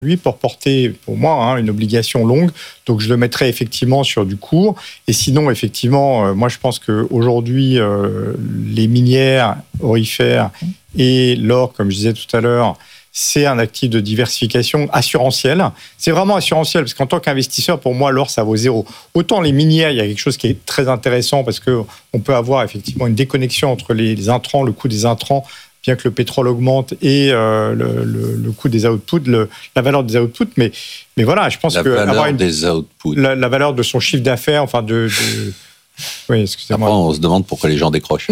Lui, pour porter, pour moi, une obligation longue, donc je le mettrais effectivement sur du court. Et sinon, effectivement, moi je pense qu'aujourd'hui, les minières aurifères et l'or, comme je disais tout à l'heure, c'est un actif de diversification assurantielle. C'est vraiment assurantiel, parce qu'en tant qu'investisseur, pour moi, l'or, ça vaut zéro. Autant les minières, il y a quelque chose qui est très intéressant, parce qu'on peut avoir effectivement une déconnexion entre les intrants, le coût des intrants, bien que le pétrole augmente, et le coût des outputs, la valeur des outputs. Mais voilà, je pense que la valeur de son chiffre d'affaires, enfin oui, excusez-moi. Après, on se demande pourquoi les gens décrochent.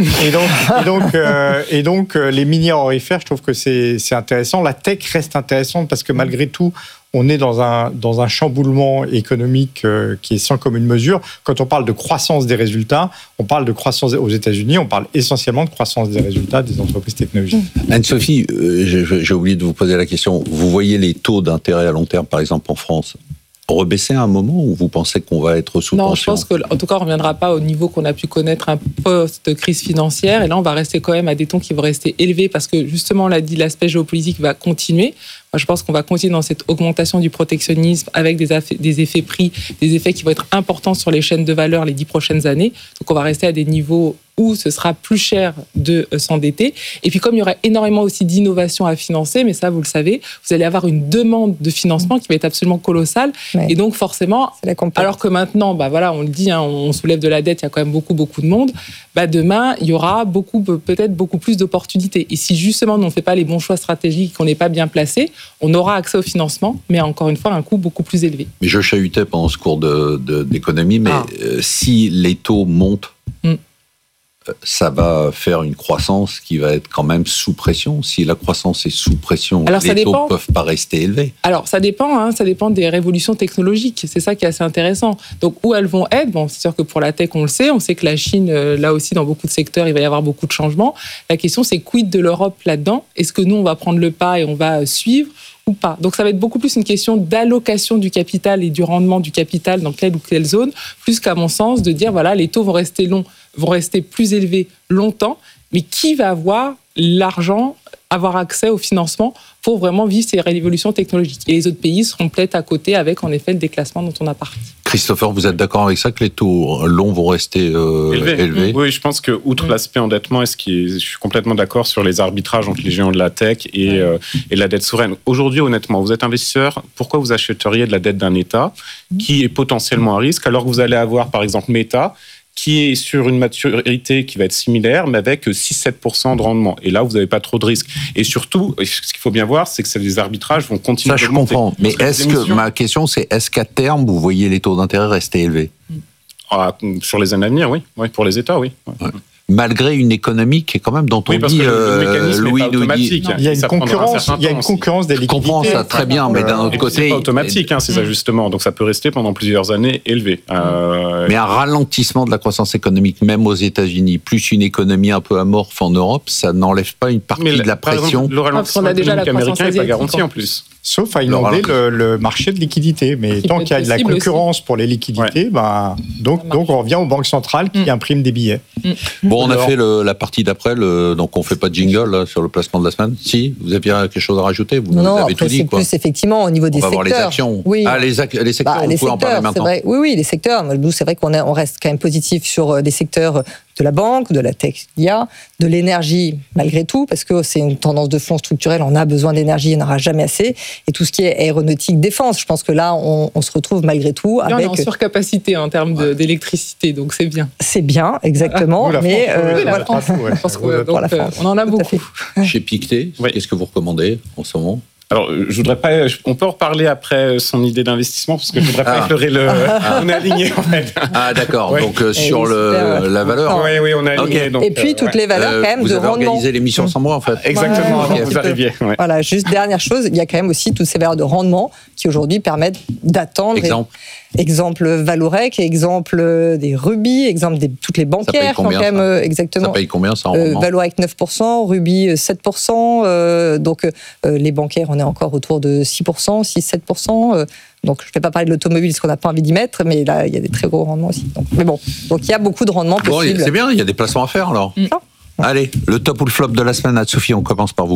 Et donc, les minières aurifères, je trouve que c'est intéressant. La tech reste intéressante parce que malgré tout, on est dans un chamboulement économique qui est sans commune mesure. Quand on parle de croissance des résultats, on parle de croissance aux États-Unis, on parle essentiellement de croissance des résultats des entreprises technologiques. Anne-Sophie, j'ai oublié de vous poser la question. Vous voyez les taux d'intérêt à long terme, par exemple en France, rebaisser à un moment ou vous pensez qu'on va être sous tension ? Non, je pense qu'en tout cas, on ne reviendra pas au niveau qu'on a pu connaître un post-crise financière. Et là, on va rester quand même à des taux qui vont rester élevés parce que, justement, on l'a dit, l'aspect géopolitique va continuer. Moi, je pense qu'on va continuer dans cette augmentation du protectionnisme avec des effets prix, des effets qui vont être importants sur les chaînes de valeur les 10 prochaines années. Donc, on va rester à des niveaux où ce sera plus cher de s'endetter. Et puis, comme il y aura énormément aussi d'innovation à financer, mais ça, vous le savez, vous allez avoir une demande de financement qui va être absolument colossale. Ouais. Et donc, forcément, alors que maintenant, on le dit, on soulève de la dette, il y a quand même beaucoup de monde, demain, il y aura peut-être beaucoup plus d'opportunités. Et si, justement, on ne fait pas les bons choix stratégiques, qu'on n'est pas bien placé, on aura accès au financement, mais encore une fois, à un coût beaucoup plus élevé. Mais je chahutais pendant ce cours d'économie, mais si les taux montent, ça va faire une croissance qui va être quand même sous pression. Si la croissance est sous pression, les taux ne peuvent pas rester élevés. Alors, ça dépend des révolutions technologiques. C'est ça qui est assez intéressant. Donc, où elles vont être ? C'est sûr que pour la tech, on sait que la Chine, là aussi, dans beaucoup de secteurs, il va y avoir beaucoup de changements. La question, c'est quid de l'Europe là-dedans ? Est-ce que nous, on va prendre le pas et on va suivre ? Ou pas. Donc ça va être beaucoup plus une question d'allocation du capital et du rendement du capital dans telle ou telle zone, plus qu'à mon sens de dire les taux vont rester plus élevés longtemps, mais qui va avoir l'argent, avoir accès au financement pour vraiment vivre ces révolutions technologiques. Et les autres pays seront peut-être à côté avec en effet le déclassement dont on a parlé. Christopher, vous êtes d'accord avec ça, que les taux longs vont rester élevés ? Oui, je pense que outre l'aspect endettement, je suis complètement d'accord sur les arbitrages entre les géants de la tech et la dette souveraine. Aujourd'hui, honnêtement, vous êtes investisseur, pourquoi vous achèteriez de la dette d'un État qui est potentiellement à risque, alors que vous allez avoir par exemple Meta, qui est sur une maturité qui va être similaire, mais avec 6-7% de rendement. Et là, vous n'avez pas trop de risques. Et surtout, ce qu'il faut bien voir, c'est que les arbitrages vont continuer à augmenter. Ça, je comprends. Mais ma question, c'est est-ce qu'à terme, vous voyez les taux d'intérêt rester élevés ? Sur les années à venir, oui. Pour les États, oui. Ouais. Malgré une économie qui est quand même dont on dit, le mécanisme Louis nous dit, il y a une concurrence des liquidités. Je comprends ça très bien, mais d'un autre côté, c'est pas automatique ces ajustements, donc ça peut rester pendant plusieurs années élevé. Mais un ralentissement de la croissance économique, même aux États-Unis, plus une économie un peu amorphe en Europe, ça n'enlève pas une partie de la pression. Le ralentissement économique américain n'est pas garanti en plus. Sauf à inonder le marché de liquidités. Mais tant qu'il y a de la concurrence pour les liquidités, donc on revient aux banques centrales qui impriment des billets. Bon, on a fait la partie d'après, donc on ne fait pas de jingle là, sur le placement de la semaine. Si, vous aviez quelque chose à rajouter ? Vous avez tout dit, c'est plus effectivement au niveau des secteurs. On va voir les actions. Oui. Les secteurs, vous pouvez en parler maintenant. Vrai. Oui, les secteurs. Nous, c'est vrai qu'on reste quand même positif sur des secteurs de la banque, de la tech, de l'énergie, malgré tout, parce que c'est une tendance de fond structurelle, on a besoin d'énergie, il n'y en aura jamais assez. Et tout ce qui est aéronautique, défense, je pense que là, on se retrouve malgré tout avec... On est en surcapacité en termes d'électricité, donc c'est bien. C'est bien, exactement. La France, on en a beaucoup. Chez Pictet, qu'est-ce que vous recommandez en ce moment ? Alors, je voudrais pas. On peut en reparler après son idée d'investissement parce que je voudrais pas effleurer on est aligné en fait. Ah d'accord. Ouais. Donc sur la valeur. Oui, on est aligné. Okay. Donc, et puis toutes les valeurs quand même de rendement. Vous avez organisé l'émission sans moi en fait. Exactement. Avant que vous arriviez. Ouais. Voilà. Juste dernière chose, il y a quand même aussi toutes ces valeurs de rendement qui aujourd'hui permettent d'attendre. Exemple Valorec, exemple des Ruby, exemple de toutes les bancaires qui ont quand même exactement. Ça paye combien ça en rendement ? Valorec 9%, Ruby 7%. Donc les bancaires, on est encore autour de 6%, 6-7%. Donc je ne vais pas parler de l'automobile parce qu'on n'a pas envie d'y mettre, mais là il y a des très gros rendements aussi. Donc il y a beaucoup de rendements possibles. C'est bien, il y a des placements à faire alors. Allez, le top ou le flop de la semaine, Anne-Sophie, on commence par vous.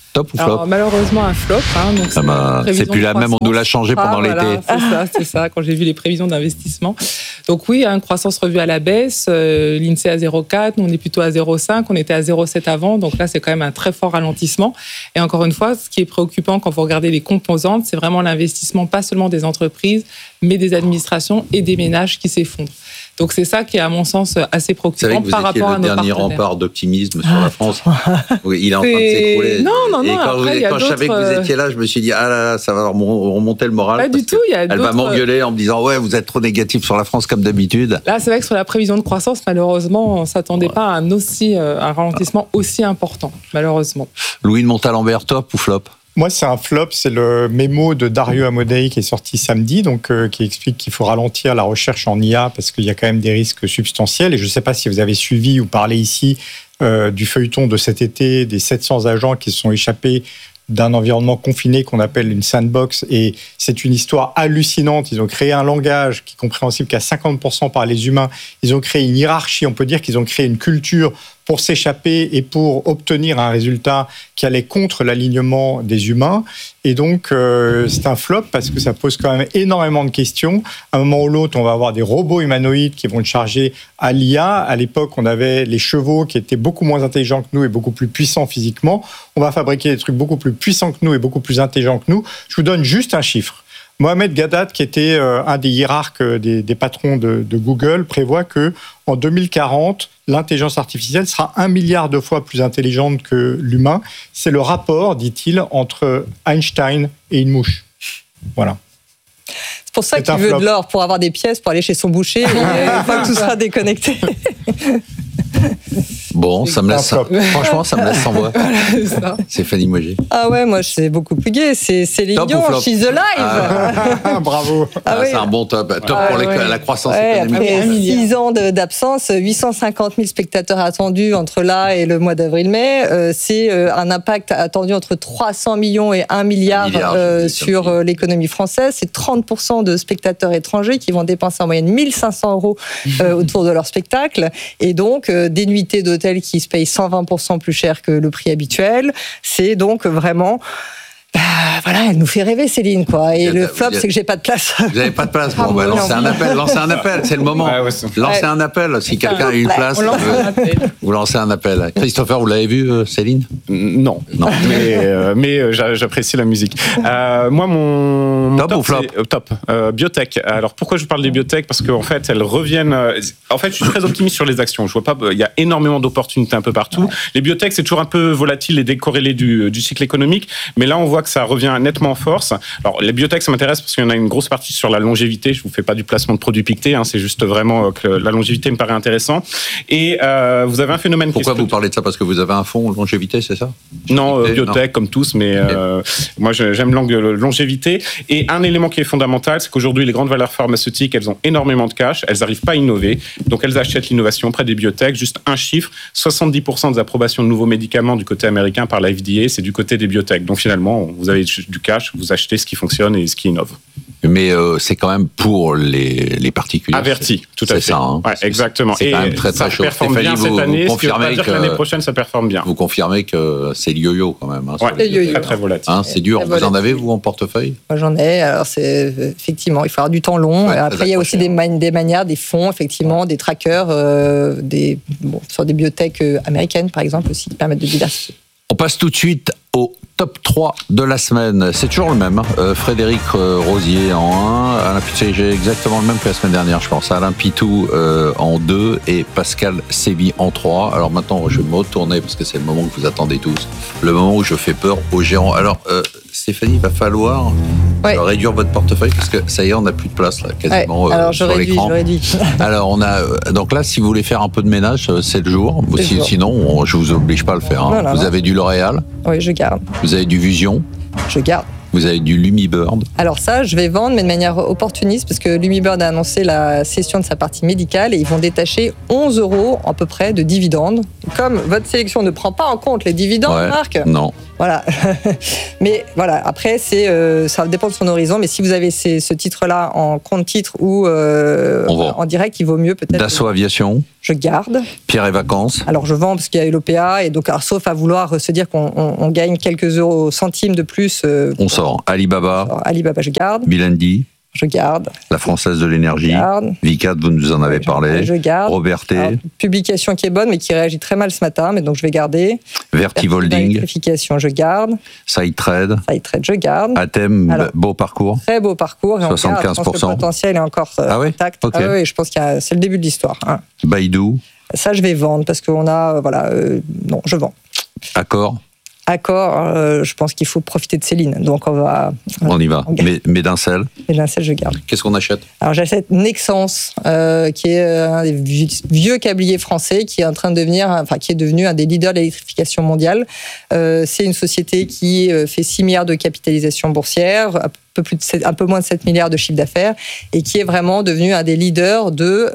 Top ou flop? Alors, malheureusement, un flop. Donc c'est plus la même, on nous l'a changé pendant l'été. C'est ça, quand j'ai vu les prévisions d'investissement. Donc oui, une croissance revue à la baisse. L'INSEE à 0,4, nous on est plutôt à 0,5, on était à 0,7 avant. Donc là, c'est quand même un très fort ralentissement. Et encore une fois, ce qui est préoccupant quand vous regardez les composantes, c'est vraiment l'investissement, pas seulement des entreprises, mais des administrations et des ménages qui s'effondrent. Donc c'est ça qui est à mon sens assez préoccupant par rapport à nos partenaires. Vous savez que vous étiez le dernier rempart d'optimisme sur la France. Oui, il est en train de s'écrouler. Non. Et quand je savais que vous étiez là, je me suis dit, ça va remonter le moral. Pas du tout. Elle va m'engueuler en me disant, ouais, vous êtes trop négatif sur la France comme d'habitude. Là, c'est vrai que sur la prévision de croissance, malheureusement, on ne s'attendait pas à un ralentissement aussi important, malheureusement. Louis de Montalembert, top ou flop? Moi, c'est un flop, c'est le mémo de Dario Amodei qui est sorti samedi, donc qui explique qu'il faut ralentir la recherche en IA parce qu'il y a quand même des risques substantiels. Et je ne sais pas si vous avez suivi ou parlé ici du feuilleton de cet été, des 700 agents qui se sont échappés d'un environnement confiné qu'on appelle une sandbox. Et c'est une histoire hallucinante. Ils ont créé un langage qui est compréhensible qu'à 50% par les humains. Ils ont créé une hiérarchie. On peut dire qu'ils ont créé une culture pour s'échapper et pour obtenir un résultat qui allait contre l'alignement des humains. Et donc, c'est un flop parce que ça pose quand même énormément de questions. À un moment ou l'autre, on va avoir des robots humanoïdes qui vont être chargés à l'IA. À l'époque, on avait les chevaux qui étaient beaucoup moins intelligents que nous et beaucoup plus puissants physiquement. On va fabriquer des trucs beaucoup plus puissants que nous et beaucoup plus intelligents que nous. Je vous donne juste un chiffre. Mohamed Gadad, qui était un des hiérarques des patrons de Google, prévoit que en 2040, l'intelligence artificielle sera 1 milliard de fois plus intelligente que l'humain. C'est le rapport, dit-il, entre Einstein et une mouche. Voilà. C'est pour ça qu'il veut de l'or, pour avoir des pièces, pour aller chez son boucher, et une fois que tout sera déconnecté. Bon, ça me laisse franchement, ça me laisse sans voix. Voilà, c'est Fanny Mauger. Ah ouais, moi, c'est beaucoup plus gai. C'est Céline Dion, She's Alive. Bravo. C'est un bon top. Top pour la croissance économique. Après 6 ans d'absence, 850 000 spectateurs attendus entre là et le mois d'avril-mai. C'est un impact attendu entre 300 millions et 1 milliard sur l'économie française. C'est 30% de spectateurs étrangers qui vont dépenser en moyenne 1 500 € autour de leur spectacle. Et donc, des nuitées d'hôtel qui se payent 120% plus cher que le prix habituel. C'est donc vraiment... voilà, elle nous fait rêver, Céline, quoi. Et le flop, c'est que j'ai pas de place. Vous n'avez pas de place. Bon, lancez un appel, c'est le moment. Lancez un appel. Si quelqu'un a une place, vous lancez un appel. Christopher, vous l'avez vu, Céline? Non. Mais j'apprécie la musique. Moi, mon top ou flop? Top. Biotech. Alors, pourquoi je vous parle des biotech? Parce qu'en fait, elles reviennent... En fait, je suis très optimiste sur les actions. Je vois pas... Il y a énormément d'opportunités un peu partout. Ouais. Les biotech, c'est toujours un peu volatile et décorrélé du cycle économique. Mais là, on voit que ça revient nettement en force. Alors, les biotech, ça m'intéresse parce qu'il y en a une grosse partie sur la longévité. Je vous fais pas du placement de produits piquetés, c'est juste vraiment que la longévité me paraît intéressant. Et vous avez un phénomène... Pourquoi vous parlez de ça? Parce que vous avez un fonds longévité, c'est ça? Non, biotech, comme tous, mais moi, j'aime longévité. Et un élément qui est fondamental, c'est qu'aujourd'hui, les grandes valeurs pharmaceutiques, elles ont énormément de cash, elles n'arrivent pas à innover, donc elles achètent l'innovation auprès des biotech. Juste un chiffre, 70% des approbations de nouveaux médicaments du côté américain par la FDA, c'est du côté des biotech. Donc finalement, vous avez du cash, vous achetez ce qui fonctionne et ce qui innove. Mais c'est quand même pour les particuliers. Avertis, tout à fait. C'est ça. Ouais, exactement. C'est quand même très très chaud. Ça performe bien cette année, ce qui veut pas dire que l'année prochaine, ça performe bien. Vous confirmez que c'est le yo-yo quand même. Très très volatile. C'est dur. Vous en avez, vous, en portefeuille? Moi, j'en ai. Alors, c'est effectivement, il faut avoir du temps long. Après, il y a aussi des manières, des fonds, effectivement, des trackers, sur des biotech américaines, par exemple, aussi, qui permettent de diversifier. On passe tout de suite au top 3 de la semaine. C'est toujours le même. Frédéric Rosier en 1, Alain Pitou, j'ai exactement le même que la semaine dernière, je pense. Alain Pitou en 2 et Pascal Sévy en 3. Alors maintenant, je vais me retourner parce que c'est le moment que vous attendez tous. Le moment où je fais peur aux gérants. Alors, Stéphanie, il va falloir réduire votre portefeuille parce que ça y est, on n'a plus de place là, quasiment alors, sur l'écran. Alors, on a donc là, si vous voulez faire un peu de ménage, c'est le jour. Sinon, je vous oblige pas à le faire. Vous avez du L'Oréal. Oui, je garde. Vous avez du Vision. Je garde. Vous avez du Lumibird. Alors ça, je vais vendre, mais de manière opportuniste, parce que Lumibird a annoncé la cession de sa partie médicale et ils vont détacher 11 € à peu près de dividendes. comme votre sélection ne prend pas en compte les dividendes, Marc. Non. Voilà. Mais voilà, après, ça dépend de son horizon. Mais si vous avez ce titre-là en compte titre ou en direct, il vaut mieux peut-être. Dassault Aviation. Je garde. Pierre et Vacances. Alors je vends parce qu'il y a eu l'OPA. Et donc, alors, sauf à vouloir se dire qu'on gagne quelques euros centimes de plus. On sort. Alibaba. Alibaba, je garde. Vivendi. Je garde. La Française de l'énergie. Vicat, vous nous en avez parlé. Je garde. Robertet. Alors, publication qui est bonne, mais qui réagit très mal ce matin, mais donc je vais garder. Vertivolding. Électrification, je garde. Sidetrade. Sidetrade, je garde. Athème, beau parcours. Très beau parcours. Et 75%. Je pense que le potentiel est encore intact. Okay. Oui, je pense que c'est le début de l'histoire. Hein. Baidu. Ça, je vais vendre parce qu'on a. Non, je vends. Accor. Je pense qu'il faut profiter de Céline. Donc on y va. Médincel. Médincel, je garde. Qu'est-ce qu'on achète? Alors j'achète Nexans, qui est un des vieux câbliers français, qui est en train de qui est devenu un des leaders de l'électrification mondiale. C'est une société qui fait 6 milliards de capitalisation boursière, un peu moins de 7 milliards de chiffre d'affaires, et qui est vraiment devenu un des leaders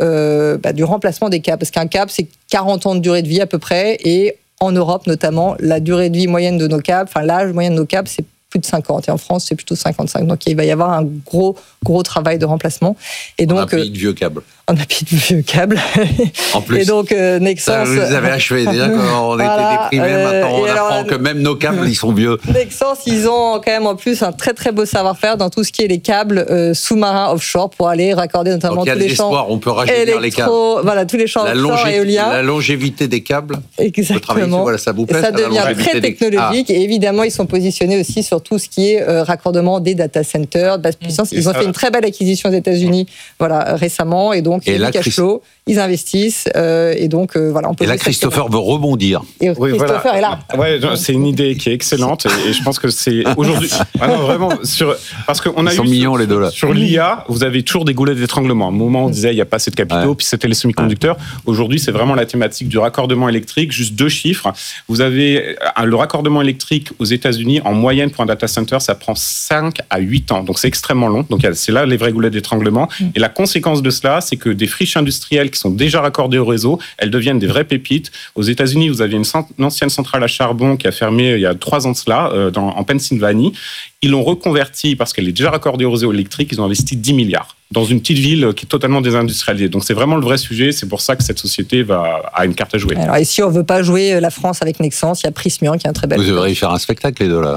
du remplacement des câbles. Parce qu'un câble, c'est 40 ans de durée de vie à peu près, et en Europe, notamment, la durée de vie moyenne de nos câbles, l'âge moyen de nos câbles, c'est plus de 50. Et en France, c'est plutôt 55. Donc, il va y avoir un gros travail de remplacement. Et donc, on a payé de vieux câbles. On a payé de vieux câbles. En plus. Et donc, Nexans. Vous avez achevé. Déjà, on était déprimés. Maintenant, on apprend que même nos câbles, ils sont vieux. Nexans, ils ont quand même en plus un très très beau savoir-faire dans tout ce qui est les câbles sous-marins offshore pour aller raccorder notamment tous les champs. On peut rajeunir les câbles. Voilà, tous les champs offshore et éoliens. La longévité des câbles. Exactement. Ça vous plaît, ça devient très technologique. Et évidemment, ils sont positionnés aussi sur tout ce qui est raccordement des data centers, de basse puissance. Ils ont fait une très belle acquisition aux États-Unis récemment. Et donc, il y a du cash flow, ils investissent. Et donc, on peut. Et là, Christopher veut rebondir. Et Christopher est là. Ouais, c'est une idée qui est excellente. Et je pense que c'est aujourd'hui. Vraiment, parce qu'on a eu. 100 millions les dollars. Sur l'IA, vous avez toujours des goulets d'étranglement. À un moment, on disait il n'y a pas assez de capitaux, puis c'était les semi-conducteurs. Aujourd'hui, c'est vraiment la thématique du raccordement électrique. Juste 2 chiffres. Vous avez le raccordement électrique aux États-Unis, en moyenne pour un data center, ça prend 5 à 8 ans. Donc, c'est extrêmement long. Donc, c'est là les vrais goulets d'étranglement. Et la conséquence de cela, c'est que des friches industrielles qui sont déjà raccordées au réseau, elles deviennent des vraies pépites. Aux États-Unis, vous aviez une ancienne centrale à charbon qui a fermé il y a 3 ans de cela, en Pennsylvanie. Ils l'ont reconvertie parce qu'elle est déjà raccordée au réseau électrique. Ils ont investi 10 milliards dans une petite ville qui est totalement désindustrialisée. Donc, c'est vraiment le vrai sujet. C'est pour ça que cette société a une carte à jouer. Alors, et si on ne veut pas jouer la France avec Nexans, il y a Prysmian qui est un très bel. Vous devriez faire un spectacle, les deux, là.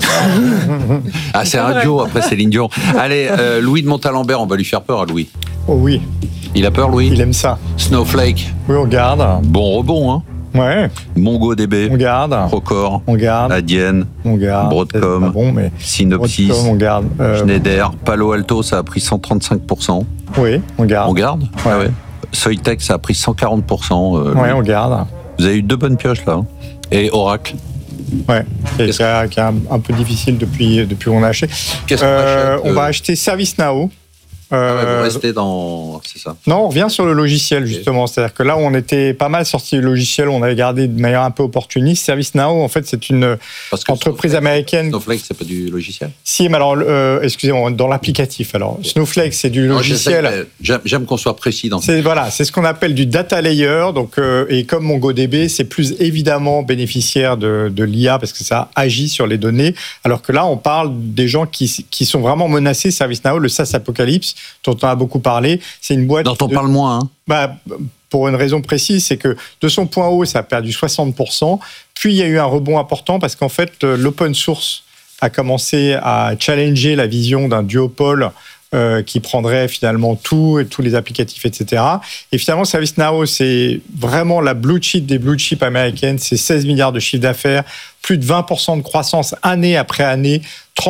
C'est un duo, après Céline Dion. Allez, Louis de Montalembert, on va lui faire peur à Louis. Oh oui. Il a peur, Louis? Il aime ça. Snowflake. Oui, on garde. Bon rebond, hein? Ouais. MongoDB. On garde. Procore. On garde. Adyen. On garde. Broadcom. Bon, mais Synopsys. Broadcom, on garde. Schneider. Palo Alto, ça a pris 135%. Oui, on garde. On garde? Ouais. Ah ouais. Soitec, ça a pris 140%. Ouais, on garde. Vous avez eu 2 bonnes pioches, là. Et Oracle. Ouais, qui est un peu difficile depuis qu'on a acheté. Qu'est-ce qu'on achète? On va acheter ServiceNow. Vous restez dans... C'est ça. Non, on revient sur le logiciel, justement. C'est-à-dire que là où on était pas mal sorti du logiciel, on avait gardé de manière un peu opportuniste. ServiceNow, en fait, c'est une entreprise américaine. Snowflake, c'est pas du logiciel? Si, mais alors, excusez-moi, dans l'applicatif. Alors, Snowflake, c'est du logiciel. J'aime qu'on soit précis dans ça. Voilà, c'est ce qu'on appelle du data layer. Donc, et comme MongoDB, c'est plus évidemment bénéficiaire de l'IA parce que ça agit sur les données. Alors que là, on parle des gens qui sont vraiment menacés. ServiceNow, le SaaS Apocalypse, dont on a beaucoup parlé, c'est une boîte... Dont on parle moins, hein. Pour une raison précise, c'est que de son point haut, ça a perdu 60%, puis il y a eu un rebond important parce qu'en fait, l'open source a commencé à challenger la vision d'un duopole qui prendrait finalement tout et tous les applicatifs, etc. Et finalement, ServiceNow, c'est vraiment la blue chip des blue chips américaines, c'est 16 milliards de chiffre d'affaires, plus de 20% de croissance année après année,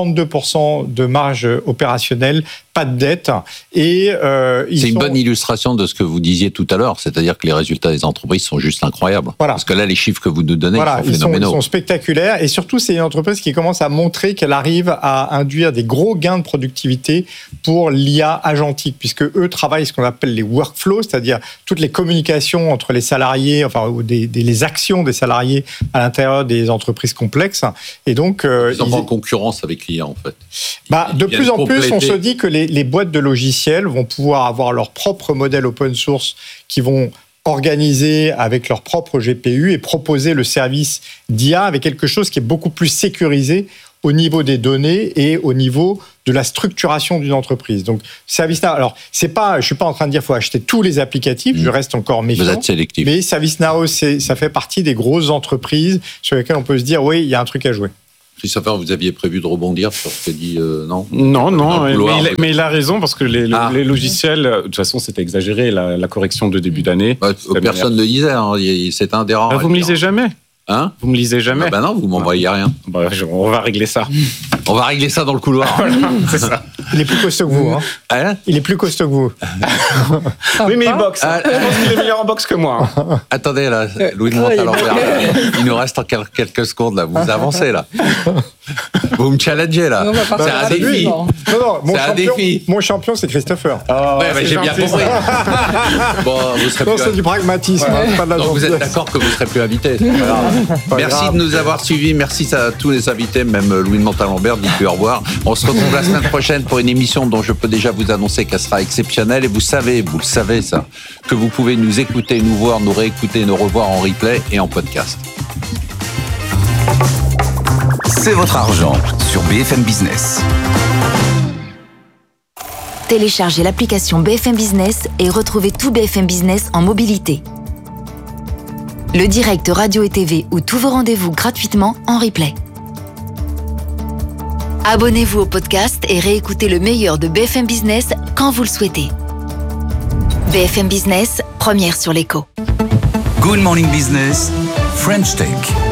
32% de marge opérationnelle, pas de dette. Et c'est une bonne illustration de ce que vous disiez tout à l'heure, c'est-à-dire que les résultats des entreprises sont juste incroyables. Voilà. Parce que là, les chiffres que vous nous donnez sont phénoménaux. Ils sont spectaculaires. Et surtout, c'est une entreprise qui commence à montrer qu'elle arrive à induire des gros gains de productivité pour l'IA agentique, puisque eux travaillent ce qu'on appelle les workflows, c'est-à-dire toutes les communications entre les salariés, ou les actions des salariés à l'intérieur des entreprises complexes. Et donc, ils sont en concurrence avec l'IA, en fait. De plus en plus, on se dit que les boîtes de logiciels vont pouvoir avoir leur propre modèle open source qui vont organiser avec leur propre GPU et proposer le service d'IA avec quelque chose qui est beaucoup plus sécurisé au niveau des données et au niveau de la structuration d'une entreprise. Donc, ServiceNow, alors, je ne suis pas en train de dire qu'il faut acheter tous les applicatifs, je reste encore méfiant. Vous êtes sélectif. Mais ServiceNow, ça fait partie des grosses entreprises sur lesquelles on peut se dire, oui, il y a un truc à jouer. Christopher, vous aviez prévu de rebondir sur ce que dit non ? Non, mais il a raison, parce que les logiciels, de toute façon, c'était exagéré, la correction de début d'année. Personne ne le disait, hein, c'est un des rares. Vous me lisez jamais ? Hein ? Vous me lisez jamais ? Non, vous m'envoyez rien. On va régler ça. On va régler ça dans le couloir. Voilà, c'est ça. Il est plus costaud que vous. Il est plus costaud que vous. Oui, mais il boxe. Je pense qu'il est meilleur en boxe que moi. Attendez, là, Louis de Montalembert, il nous reste quelques secondes, là. Vous avancez, là. Vous me challengez, là. C'est un défi. Non, mon champion, c'est Christopher. J'ai bien compris. Bon, vous serez plus... c'est du pragmatisme, pas de la Donc vous êtes d'accord que vous serez plus invité. Merci de nous avoir suivis. Merci à tous les invités, même Louis de Montalembert, dites-lui au revoir. On se retrouve la semaine prochaine pour une émission dont je peux déjà vous annoncer qu'elle sera exceptionnelle. Et vous le savez ça, que vous pouvez nous écouter, nous voir, nous réécouter, nous revoir en replay et en podcast. C'est votre argent sur BFM Business. Téléchargez l'application BFM Business et retrouvez tout BFM Business en mobilité. Le direct radio et TV ou tous vos rendez-vous gratuitement en replay. Abonnez-vous au podcast et réécoutez le meilleur de BFM Business quand vous le souhaitez. BFM Business, première sur l'écho. Good Morning Business, French Tech.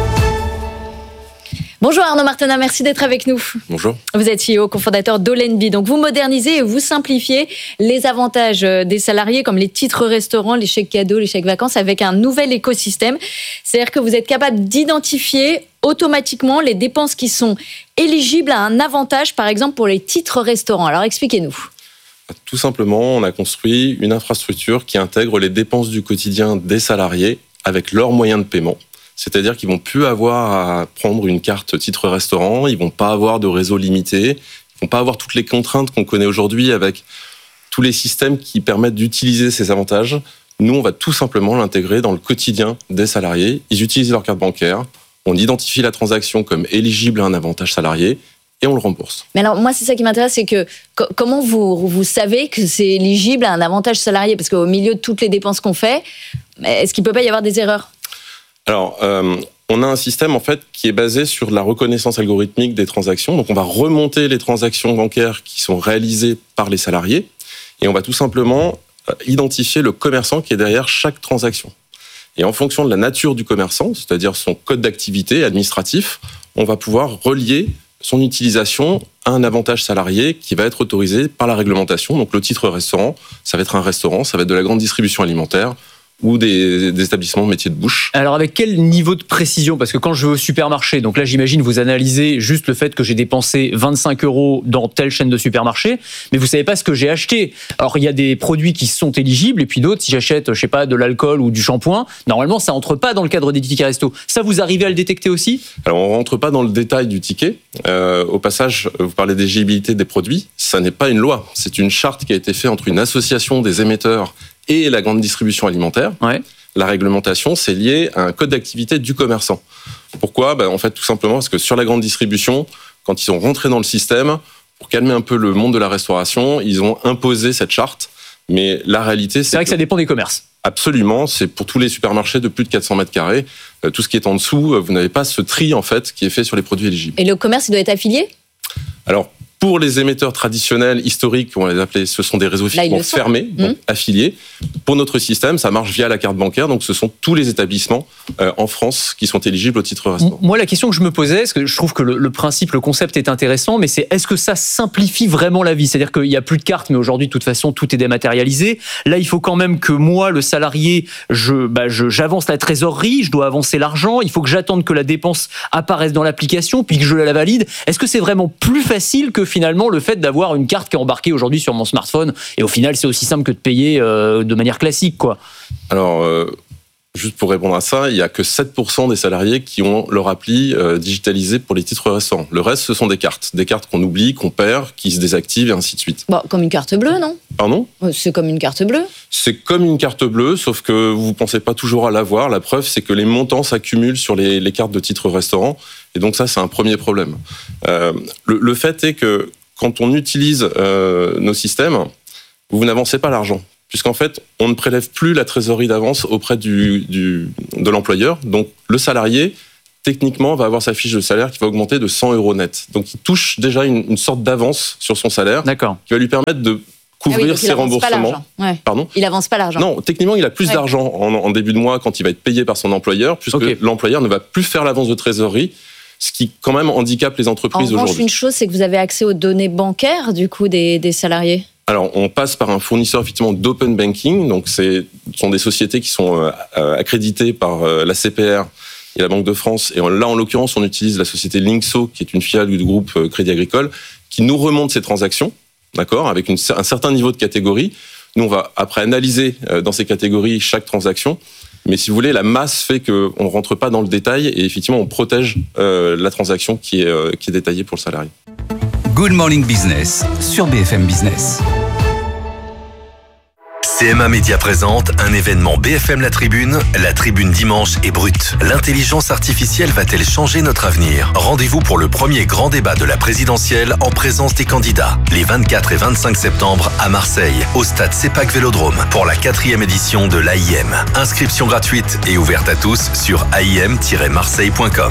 Bonjour Arnaud Martenat, merci d'être avec nous. Bonjour. Vous êtes CEO, cofondateur d'Olenby. Donc vous modernisez et vous simplifiez les avantages des salariés comme les titres restaurants, les chèques cadeaux, les chèques vacances avec un nouvel écosystème. C'est-à-dire que vous êtes capable d'identifier automatiquement les dépenses qui sont éligibles à un avantage, par exemple pour les titres restaurants. Alors expliquez-nous. Tout simplement, on a construit une infrastructure qui intègre les dépenses du quotidien des salariés avec leurs moyens de paiement. C'est-à-dire qu'ils vont plus avoir à prendre une carte titre restaurant, ils vont pas avoir de réseau limité, ils vont pas avoir toutes les contraintes qu'on connaît aujourd'hui avec tous les systèmes qui permettent d'utiliser ces avantages. Nous, on va tout simplement l'intégrer dans le quotidien des salariés. Ils utilisent leur carte bancaire, on identifie la transaction comme éligible à un avantage salarié et on le rembourse. Mais alors, moi, c'est ça qui m'intéresse, c'est que comment vous savez que c'est éligible à un avantage salarié ? Parce qu'au milieu de toutes les dépenses qu'on fait, est-ce qu'il peut pas y avoir des erreurs ? Alors, on a un système en fait qui est basé sur la reconnaissance algorithmique des transactions. Donc, on va remonter les transactions bancaires qui sont réalisées par les salariés et on va tout simplement identifier le commerçant qui est derrière chaque transaction. Et en fonction de la nature du commerçant, c'est-à-dire son code d'activité administratif, on va pouvoir relier son utilisation à un avantage salarié qui va être autorisé par la réglementation. Donc, le titre restaurant, ça va être un restaurant, ça va être de la grande distribution alimentaire, ou des établissements de métiers de bouche. Alors avec quel niveau de précision ? Parce que quand je vais au supermarché, donc là j'imagine vous analysez juste le fait que j'ai dépensé 25 € dans telle chaîne de supermarché, mais vous savez pas ce que j'ai acheté. Alors il y a des produits qui sont éligibles et puis d'autres, si j'achète, je sais pas, de l'alcool ou du shampoing, normalement ça entre pas dans le cadre des tickets resto. Ça, vous arrivez à le détecter aussi ? Alors on rentre pas dans le détail du ticket. Au passage, vous parlez d'éligibilité des produits. Ça n'est pas une loi. C'est une charte qui a été faite entre une association des émetteurs et la grande distribution alimentaire. Ouais. La réglementation, c'est lié à un code d'activité du commerçant. Pourquoi ? En fait, tout simplement parce que sur la grande distribution, quand ils sont rentrés dans le système, pour calmer un peu le monde de la restauration, ils ont imposé cette charte. Mais la réalité, c'est vrai que ça dépend des commerces. Absolument, c'est pour tous les supermarchés de plus de 400 mètres carrés. Tout ce qui est en dessous, vous n'avez pas ce tri en fait qui est fait sur les produits éligibles. Et le commerce, il doit être affilié ? Alors, pour les émetteurs traditionnels, historiques, on va les appeler, ce sont des réseaux fiscaux fermés, donc affiliés. Pour notre système, ça marche via la carte bancaire, donc ce sont tous les établissements en France qui sont éligibles au titre restaurant. Moi, la question que je me posais, parce que je trouve que le principe, le concept est intéressant, mais c'est est-ce que ça simplifie vraiment la vie ? C'est-à-dire qu'il n'y a plus de cartes, mais aujourd'hui, de toute façon, tout est dématérialisé. Là, il faut quand même que moi, le salarié, j'avance la trésorerie, je dois avancer l'argent, il faut que j'attende que la dépense apparaisse dans l'application, puis que je la valide. Est-ce que c'est vraiment plus facile que finalement le fait d'avoir une carte qui est embarquée aujourd'hui sur mon smartphone, et au final c'est aussi simple que de payer de manière classique, quoi. Alors juste pour répondre à ça, il n'y a que 7% des salariés qui ont leur appli digitalisée pour les titres restaurants. Le reste, ce sont des cartes qu'on oublie, qu'on perd, qui se désactivent et ainsi de suite. Bon, comme une carte bleue, non ? Pardon ? C'est comme une carte bleue ? C'est comme une carte bleue, sauf que vous ne pensez pas toujours à l'avoir. La preuve, c'est que les montants s'accumulent sur les cartes de titres restaurants. Et donc ça, c'est un premier problème. Le fait est que quand on utilise nos systèmes, vous n'avancez pas l'argent. Puisqu'en fait, on ne prélève plus la trésorerie d'avance auprès de l'employeur. Donc, le salarié, techniquement, va avoir sa fiche de salaire qui va augmenter de 100 € net. Donc, il touche déjà une sorte d'avance sur son salaire. D'accord. Qui va lui permettre de couvrir ses remboursements. Pardon ? Il avance pas l'argent. Non, techniquement, il a plus d'argent en début de mois quand il va être payé par son employeur, puisque l'employeur ne va plus faire l'avance de trésorerie, ce qui, quand même, handicape les entreprises aujourd'hui. En revanche, une chose, c'est que vous avez accès aux données bancaires, du coup, des salariés. Alors, on passe par un fournisseur effectivement d'open banking. Donc, ce sont des sociétés qui sont accréditées par la CPR et la Banque de France. Et là, en l'occurrence, on utilise la société Linkso, qui est une filiale du groupe Crédit Agricole, qui nous remonte ces transactions, d'accord, avec un certain niveau de catégorie. Nous, on va après analyser dans ces catégories chaque transaction. Mais si vous voulez, la masse fait qu'on ne rentre pas dans le détail et effectivement, on protège la transaction qui est détaillée pour le salarié. Good Morning Business sur BFM Business. CMA Média présente un événement BFM La Tribune dimanche est brute. L'intelligence artificielle va-t-elle changer notre avenir ? Rendez-vous pour le premier grand débat de la présidentielle en présence des candidats, les 24 et 25 septembre à Marseille, au stade CEPAC Vélodrome, pour la 4e édition de l'AIM. Inscription gratuite et ouverte à tous sur aim-marseille.com.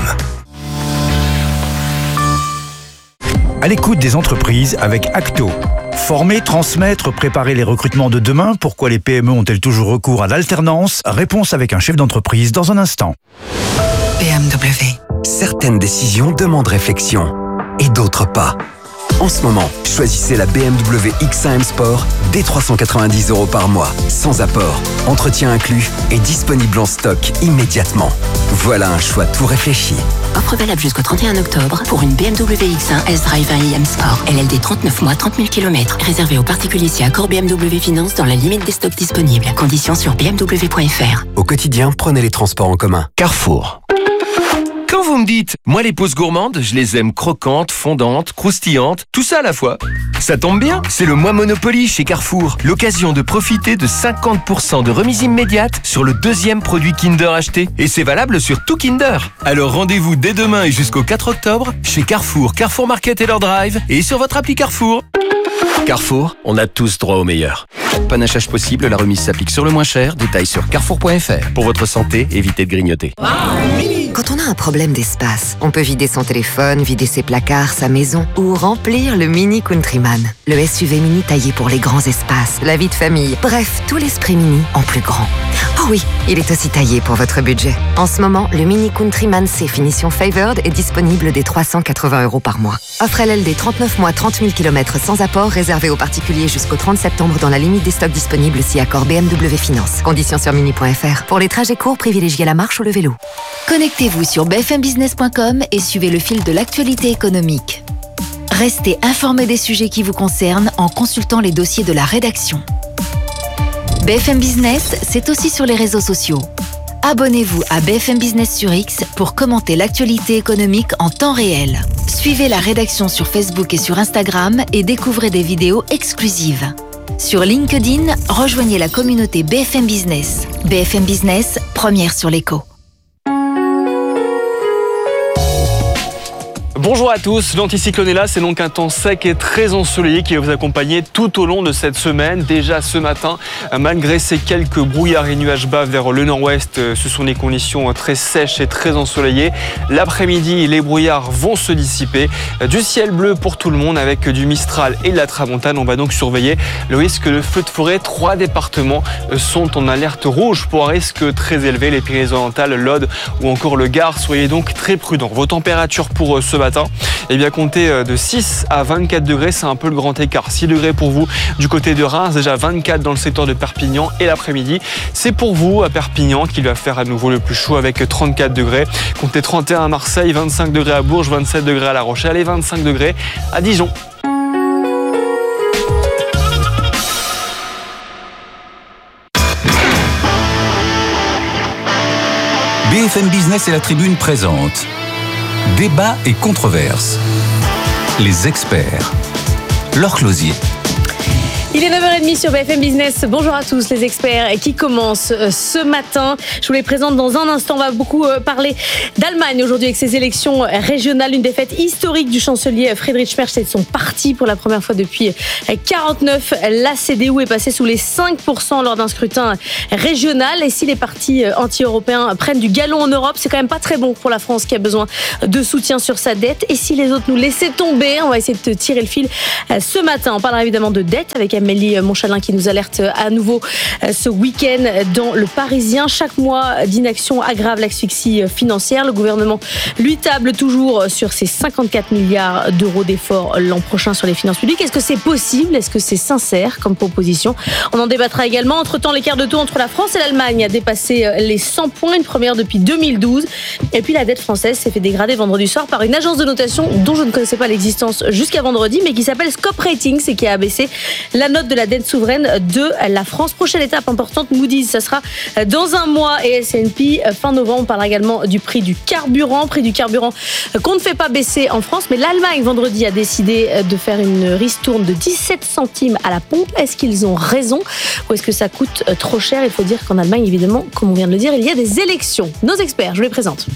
À l'écoute des entreprises avec Acto. Former, transmettre, préparer les recrutements de demain. Pourquoi les PME ont-elles toujours recours à l'alternance ? Réponse avec un chef d'entreprise dans un instant. BMW. Certaines décisions demandent réflexion et d'autres pas. En ce moment, choisissez la BMW X1 M Sport dès 390 € par mois, sans apport, entretien inclus et disponible en stock immédiatement. Voilà un choix tout réfléchi. Offre valable jusqu'au 31 octobre pour une BMW X1 S-Drive 1 M Sport. LLD 39 mois, 30 000 km. Réservé aux particuliers si accord BMW Finance dans la limite des stocks disponibles. Conditions sur bmw.fr. Au quotidien, prenez les transports en commun. Carrefour. Quand vous me dites, moi les pauses gourmandes, je les aime croquantes, fondantes, croustillantes, tout ça à la fois. Ça tombe bien, c'est le mois Monopoly chez Carrefour. L'occasion de profiter de 50% de remise immédiate sur le 2e produit Kinder acheté. Et c'est valable sur tout Kinder. Alors rendez-vous dès demain et jusqu'au 4 octobre chez Carrefour, Carrefour Market et leur drive et sur votre appli Carrefour. Carrefour, on a tous droit au meilleur. Panachage possible, la remise s'applique sur le moins cher. Détails sur carrefour.fr. Pour votre santé, évitez de grignoter. Quand on a un problème d'espace, on peut vider son téléphone, vider ses placards, sa maison ou remplir le Mini Countryman. Le SUV mini taillé pour les grands espaces, la vie de famille, bref, tout l'esprit mini en plus grand. Oh oui, il est aussi taillé pour votre budget. En ce moment, le Mini Countryman C finition Favored est disponible dès 380 € par mois. Offre LLD 39 mois, 30 000 km sans apport, réservé aux particuliers jusqu'au 30 septembre dans la limite des stocks disponibles si accord BMW Finance. Conditions sur mini.fr. Pour les trajets courts, privilégiez la marche ou le vélo. Connectez-vous sur bfmbusiness.com et suivez le fil de l'actualité économique. Restez informé des sujets qui vous concernent en consultant les dossiers de la rédaction. BFM Business, c'est aussi sur les réseaux sociaux. Abonnez-vous à BFM Business sur X pour commenter l'actualité économique en temps réel. Suivez la rédaction sur Facebook et sur Instagram et découvrez des vidéos exclusives. Sur LinkedIn, rejoignez la communauté BFM Business. BFM Business, première sur l'écho. Bonjour à tous, l'anticyclone est là, c'est donc un temps sec et très ensoleillé qui va vous accompagner tout au long de cette semaine. Déjà ce matin, malgré ces quelques brouillards et nuages bas vers le nord-ouest, ce sont des conditions très sèches et très ensoleillées. L'après-midi, les brouillards vont se dissiper. Du ciel bleu pour tout le monde avec du Mistral et de la Tramontane. On va donc surveiller le risque de feu de forêt. 3 départements sont en alerte rouge pour un risque très élevé. Les Pyrénées-Orientales, l'Aude ou encore le Gard. Soyez donc très prudents. Vos températures pour ce matin, eh bien, comptez de 6 à 24 degrés, c'est un peu le grand écart. 6 degrés pour vous du côté de Reims, déjà 24 dans le secteur de Perpignan. Et l'après-midi, c'est pour vous à Perpignan qu'il va faire à nouveau le plus chaud avec 34 degrés. Comptez 31 à Marseille, 25 degrés à Bourges, 27 degrés à La Rochelle et 25 degrés à Dijon. BFM Business et la Tribune présentent Débat et controverses. Les experts. Laure Closier. Il est 9h30 sur BFM Business. Bonjour à tous les experts qui commencent ce matin. Je vous les présente dans un instant. On va beaucoup parler d'Allemagne aujourd'hui avec ses élections régionales. Une défaite historique du chancelier Friedrich Merz et de son parti pour la première fois depuis 49. La CDU est passée sous les 5% lors d'un scrutin régional. Et si les partis anti-européens prennent du galon en Europe, c'est quand même pas très bon pour la France qui a besoin de soutien sur sa dette. Et si les autres nous laissaient tomber, on va essayer de tirer le fil ce matin. On parlera évidemment de dette avec Amélie Montchalin qui nous alerte à nouveau ce week-end dans Le Parisien. Chaque mois d'inaction aggrave l'asphyxie financière. Le gouvernement, lui, table toujours sur ses 54 milliards d'euros d'efforts l'an prochain sur les finances publiques. Est-ce que c'est possible ? Est-ce que c'est sincère comme proposition ? On en débattra également. Entre-temps, l'écart de taux entre la France et l'Allemagne a dépassé les 100 points, une première depuis 2012. Et puis la dette française s'est fait dégrader vendredi soir par une agence de notation dont je ne connaissais pas l'existence jusqu'à vendredi, mais qui s'appelle Scope Ratings et qui a abaissé la note de la dette souveraine de la France. Prochaine étape importante, Moody's, ça sera dans un mois, et S&P fin novembre. On parlera également du prix du carburant qu'on ne fait pas baisser en France, mais l'Allemagne vendredi a décidé de faire une ristourne de 17 centimes à la pompe. Est-ce qu'ils ont raison ou est-ce que ça coûte trop cher ? Il faut dire qu'en Allemagne, évidemment, comme on vient de le dire, il y a des élections. Nos experts, je vous les présente.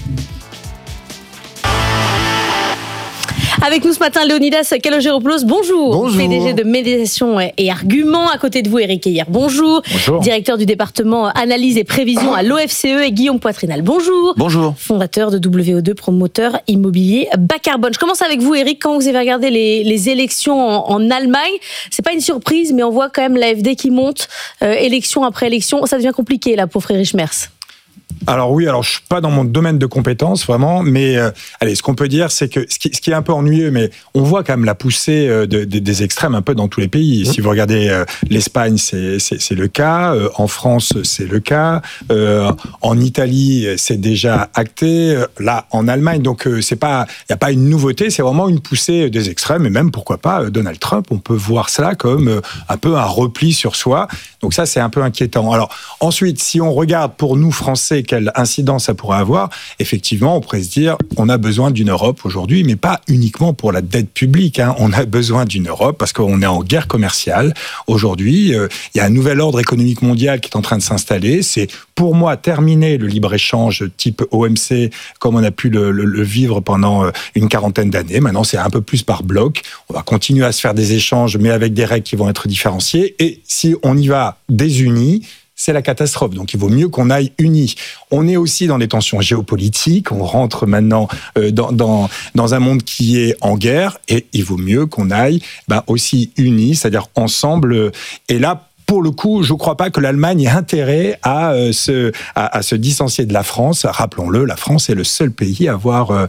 Avec nous ce matin, Léonidas Kalogeropoulos, bonjour. Bonjour. PDG de Médiation et Arguments. À côté de vous, Éric Heyer, bonjour. Bonjour. Directeur du département Analyse et Prévision à l'OFCE, et Guillaume Poitrinal, bonjour. Bonjour. Fondateur de WO2, promoteur immobilier bas carbone. Je commence avec vous, Éric. Quand vous avez regardé les élections en Allemagne, c'est pas une surprise, mais on voit quand même l'AfD qui monte, élection après élection. Ça devient compliqué là pour Friedrich Merz. Alors oui, je suis pas dans mon domaine de compétences vraiment, mais ce qu'on peut dire, c'est que ce qui est un peu ennuyeux, mais on voit quand même la poussée des extrêmes un peu dans tous les pays. Si vous regardez l'Espagne, c'est le cas, en France, c'est le cas, en Italie, c'est déjà acté, là en Allemagne, donc il y a pas une nouveauté, c'est vraiment une poussée des extrêmes, et même pourquoi pas Donald Trump, on peut voir cela comme un peu un repli sur soi. Donc ça, c'est un peu inquiétant. Alors ensuite, si on regarde pour nous Français, quelle incidence ça pourrait avoir, effectivement, on pourrait se dire, on a besoin d'une Europe aujourd'hui, mais pas uniquement pour la dette publique. On a besoin d'une Europe parce qu'on est en guerre commerciale. Aujourd'hui, il y a un nouvel ordre économique mondial qui est en train de s'installer. C'est, pour moi, terminer le libre-échange type OMC, comme on a pu le vivre pendant une quarantaine d'années. Maintenant, c'est un peu plus par bloc. On va continuer à se faire des échanges, mais avec des règles qui vont être différenciées. Et si on y va désunis, c'est la catastrophe. Donc, il vaut mieux qu'on aille unis. On est aussi dans des tensions géopolitiques. On rentre maintenant dans un monde qui est en guerre, et il vaut mieux qu'on aille aussi unis, c'est-à-dire ensemble. Et là, pour le coup, je ne crois pas que l'Allemagne ait intérêt à se distancier de la France. Rappelons-le, la France est le seul pays à avoir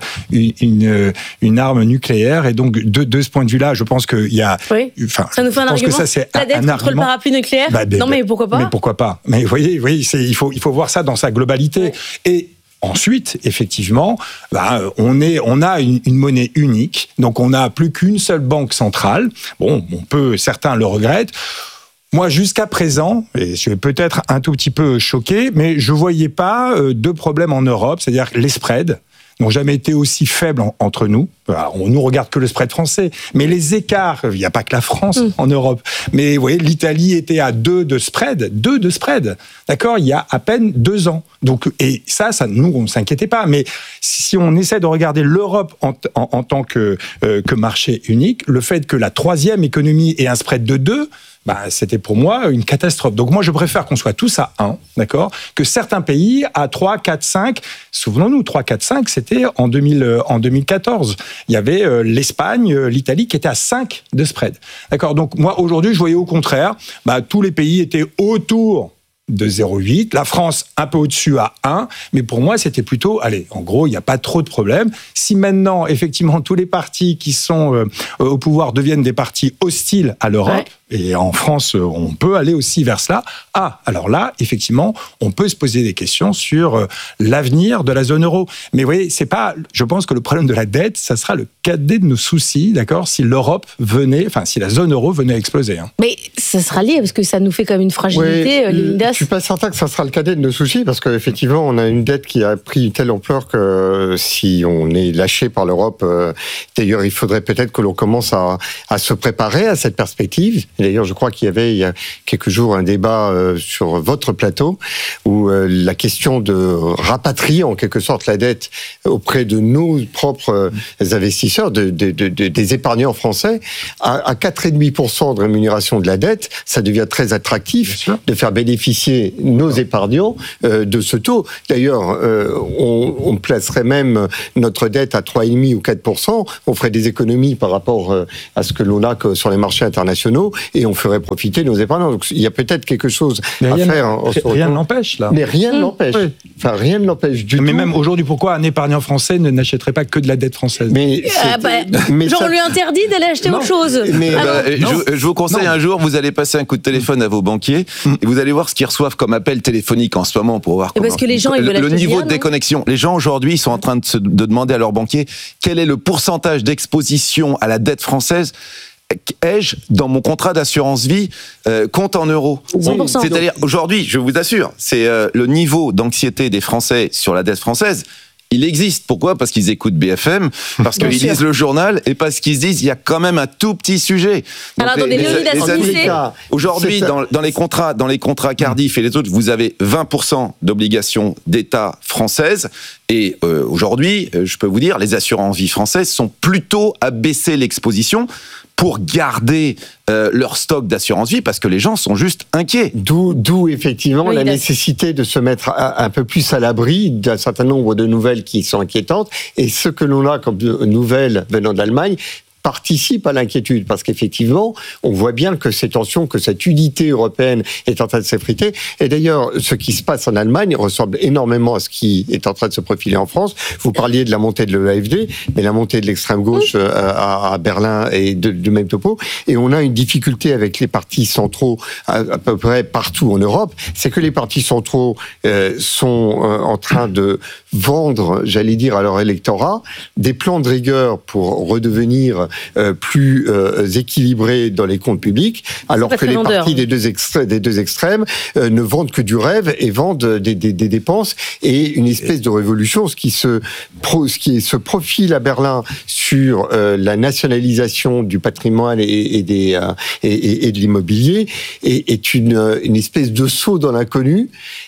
une arme nucléaire. Et donc, de ce point de vue-là, je pense qu'il y a... Oui. Ça nous fait un argument. Que ça, c'est la dette contre le parapluie nucléaire. Non, mais pourquoi pas ? Mais pourquoi pas ? Mais vous voyez, il faut voir ça dans sa globalité. Ouais. Et ensuite, effectivement, on a une monnaie unique. Donc, on n'a plus qu'une seule banque centrale. Bon, certains le regrettent. Moi, jusqu'à présent, et je vais peut-être un tout petit peu choqué, mais je voyais pas de problème en Europe, c'est-à-dire que les spreads n'ont jamais été aussi faibles entre nous. On nous regarde que le spread français, mais les écarts, il n'y a pas que la France en Europe. Mais vous voyez, l'Italie était à 2 de spread, d'accord, il y a à peine 2 ans. Donc, et ça, nous, on ne s'inquiétait pas. Mais si on essaie de regarder l'Europe en tant que marché unique, le fait que la troisième économie ait un spread de 2, c'était pour moi une catastrophe. Donc moi, je préfère qu'on soit tous à 1, d'accord, que certains pays à 3, 4, 5. Souvenons-nous, 3, 4, 5, c'était en 2014. Il y avait l'Espagne, l'Italie qui étaient à 5 de spread. D'accord. Donc moi, aujourd'hui, je voyais au contraire, tous les pays étaient autour de 0,8, la France un peu au-dessus à 1, mais pour moi c'était plutôt, en gros il n'y a pas trop de problème. Si maintenant effectivement tous les partis qui sont au pouvoir deviennent des partis hostiles à l'Europe, et en France on peut aller aussi vers cela, alors là effectivement on peut se poser des questions sur l'avenir de la zone euro. Mais vous voyez, c'est pas, je pense que le problème de la dette, ça sera le cadet de nos soucis, d'accord, si la zone euro venait à exploser. Mais ça sera lié, parce que ça nous fait comme une fragilité, Léonidas. Je suis pas certain que ça sera le cadet de nos soucis, parce qu'effectivement, on a une dette qui a pris une telle ampleur que si on est lâché par l'Europe, d'ailleurs, il faudrait peut-être que l'on commence à se préparer à cette perspective. Et d'ailleurs, je crois qu'il y avait il y a quelques jours un débat sur votre plateau où la question de rapatrier en quelque sorte la dette auprès de nos propres investisseurs, des épargnants français, à 4,5% de rémunération de la dette, ça devient très attractif de faire bénéficier nos épargnants de ce taux. D'ailleurs, on placerait même notre dette à 3,5 ou 4%, on ferait des économies par rapport à ce que l'on a sur les marchés internationaux et on ferait profiter nos épargnants. Donc il y a peut-être quelque chose à faire. Rien ne l'empêche, là. Mais rien ne l'empêche. Oui. Enfin, rien ne l'empêche du tout. Mais même aujourd'hui, pourquoi un épargnant français n'achèterait pas que de la dette française? On lui interdit d'aller acheter autre chose. Je vous conseille un jour, vous allez passer un coup de téléphone à vos banquiers et vous allez voir ce qu'ils reçoivent comme appel téléphonique en ce moment pour voir parce que les gens, ils veulent le niveau de déconnexion. Les gens aujourd'hui, ils sont en train de demander à leurs banquiers quel est le pourcentage d'exposition à la dette française. Ai-je dans mon contrat d'assurance vie compte en euros? 100%. C'est-à-dire aujourd'hui, je vous assure, c'est le niveau d'anxiété des Français sur la dette française. Il existe. Pourquoi? Parce qu'ils écoutent BFM, parce qu'ils lisent le journal et parce qu'ils se disent il y a quand même un tout petit sujet. Donc alors attendez, les amis, aujourd'hui dans les contrats Cardiff et les autres, vous avez 20% d'obligations d'État françaises et aujourd'hui, je peux vous dire, les assurances vie françaises sont plutôt à baisser l'exposition pour garder leur stock d'assurance vie parce que les gens sont juste inquiets. D'où effectivement la nécessité de se mettre un peu plus à l'abri d'un certain nombre de nouvelles qui sont inquiétantes. Et ce que l'on a comme nouvelles venant d'Allemagne participe à l'inquiétude, parce qu'effectivement, on voit bien que ces tensions, que cette unité européenne est en train de s'effriter. Et d'ailleurs, ce qui se passe en Allemagne ressemble énormément à ce qui est en train de se profiler en France. Vous parliez de la montée de l'AfD, mais la montée de l'extrême gauche à Berlin est de même topo. Et on a une difficulté avec les partis centraux à peu près partout en Europe, c'est que les partis centraux sont en train de vendre, j'allais dire, à leur électorat des plans de rigueur pour redevenir plus équilibrés dans les comptes publics, alors que les partis des deux extrêmes ne vendent que du rêve et vendent des dépenses et une espèce de révolution, ce qui se profile à Berlin sur la nationalisation du patrimoine et de l'immobilier est une espèce de saut dans l'inconnu.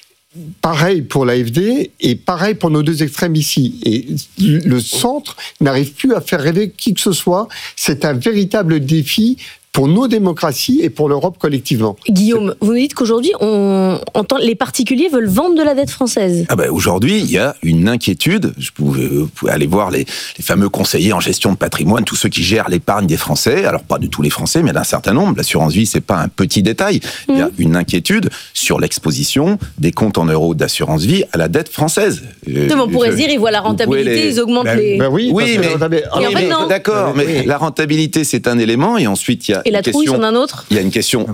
Pareil pour l'AfD et pareil pour nos deux extrêmes ici. Et le centre n'arrive plus à faire rêver qui que ce soit. C'est un véritable défi pour nos démocraties et pour l'Europe collectivement. Guillaume, vous nous dites qu'aujourd'hui, les particuliers veulent vendre de la dette française. Aujourd'hui, il y a une inquiétude. Vous pouvez aller voir les fameux conseillers en gestion de patrimoine, tous ceux qui gèrent l'épargne des Français. Alors, pas de tous les Français, mais d'un certain nombre. L'assurance vie, c'est pas un petit détail. Il y a une inquiétude sur l'exposition des comptes en euros d'assurance vie à la dette française. On pourrait dire, ils voient la rentabilité, ils augmentent les... Oui, mais d'accord, mais la rentabilité, c'est un élément, et ensuite, il y a et la trouille, c'en a un autre. Il y a une question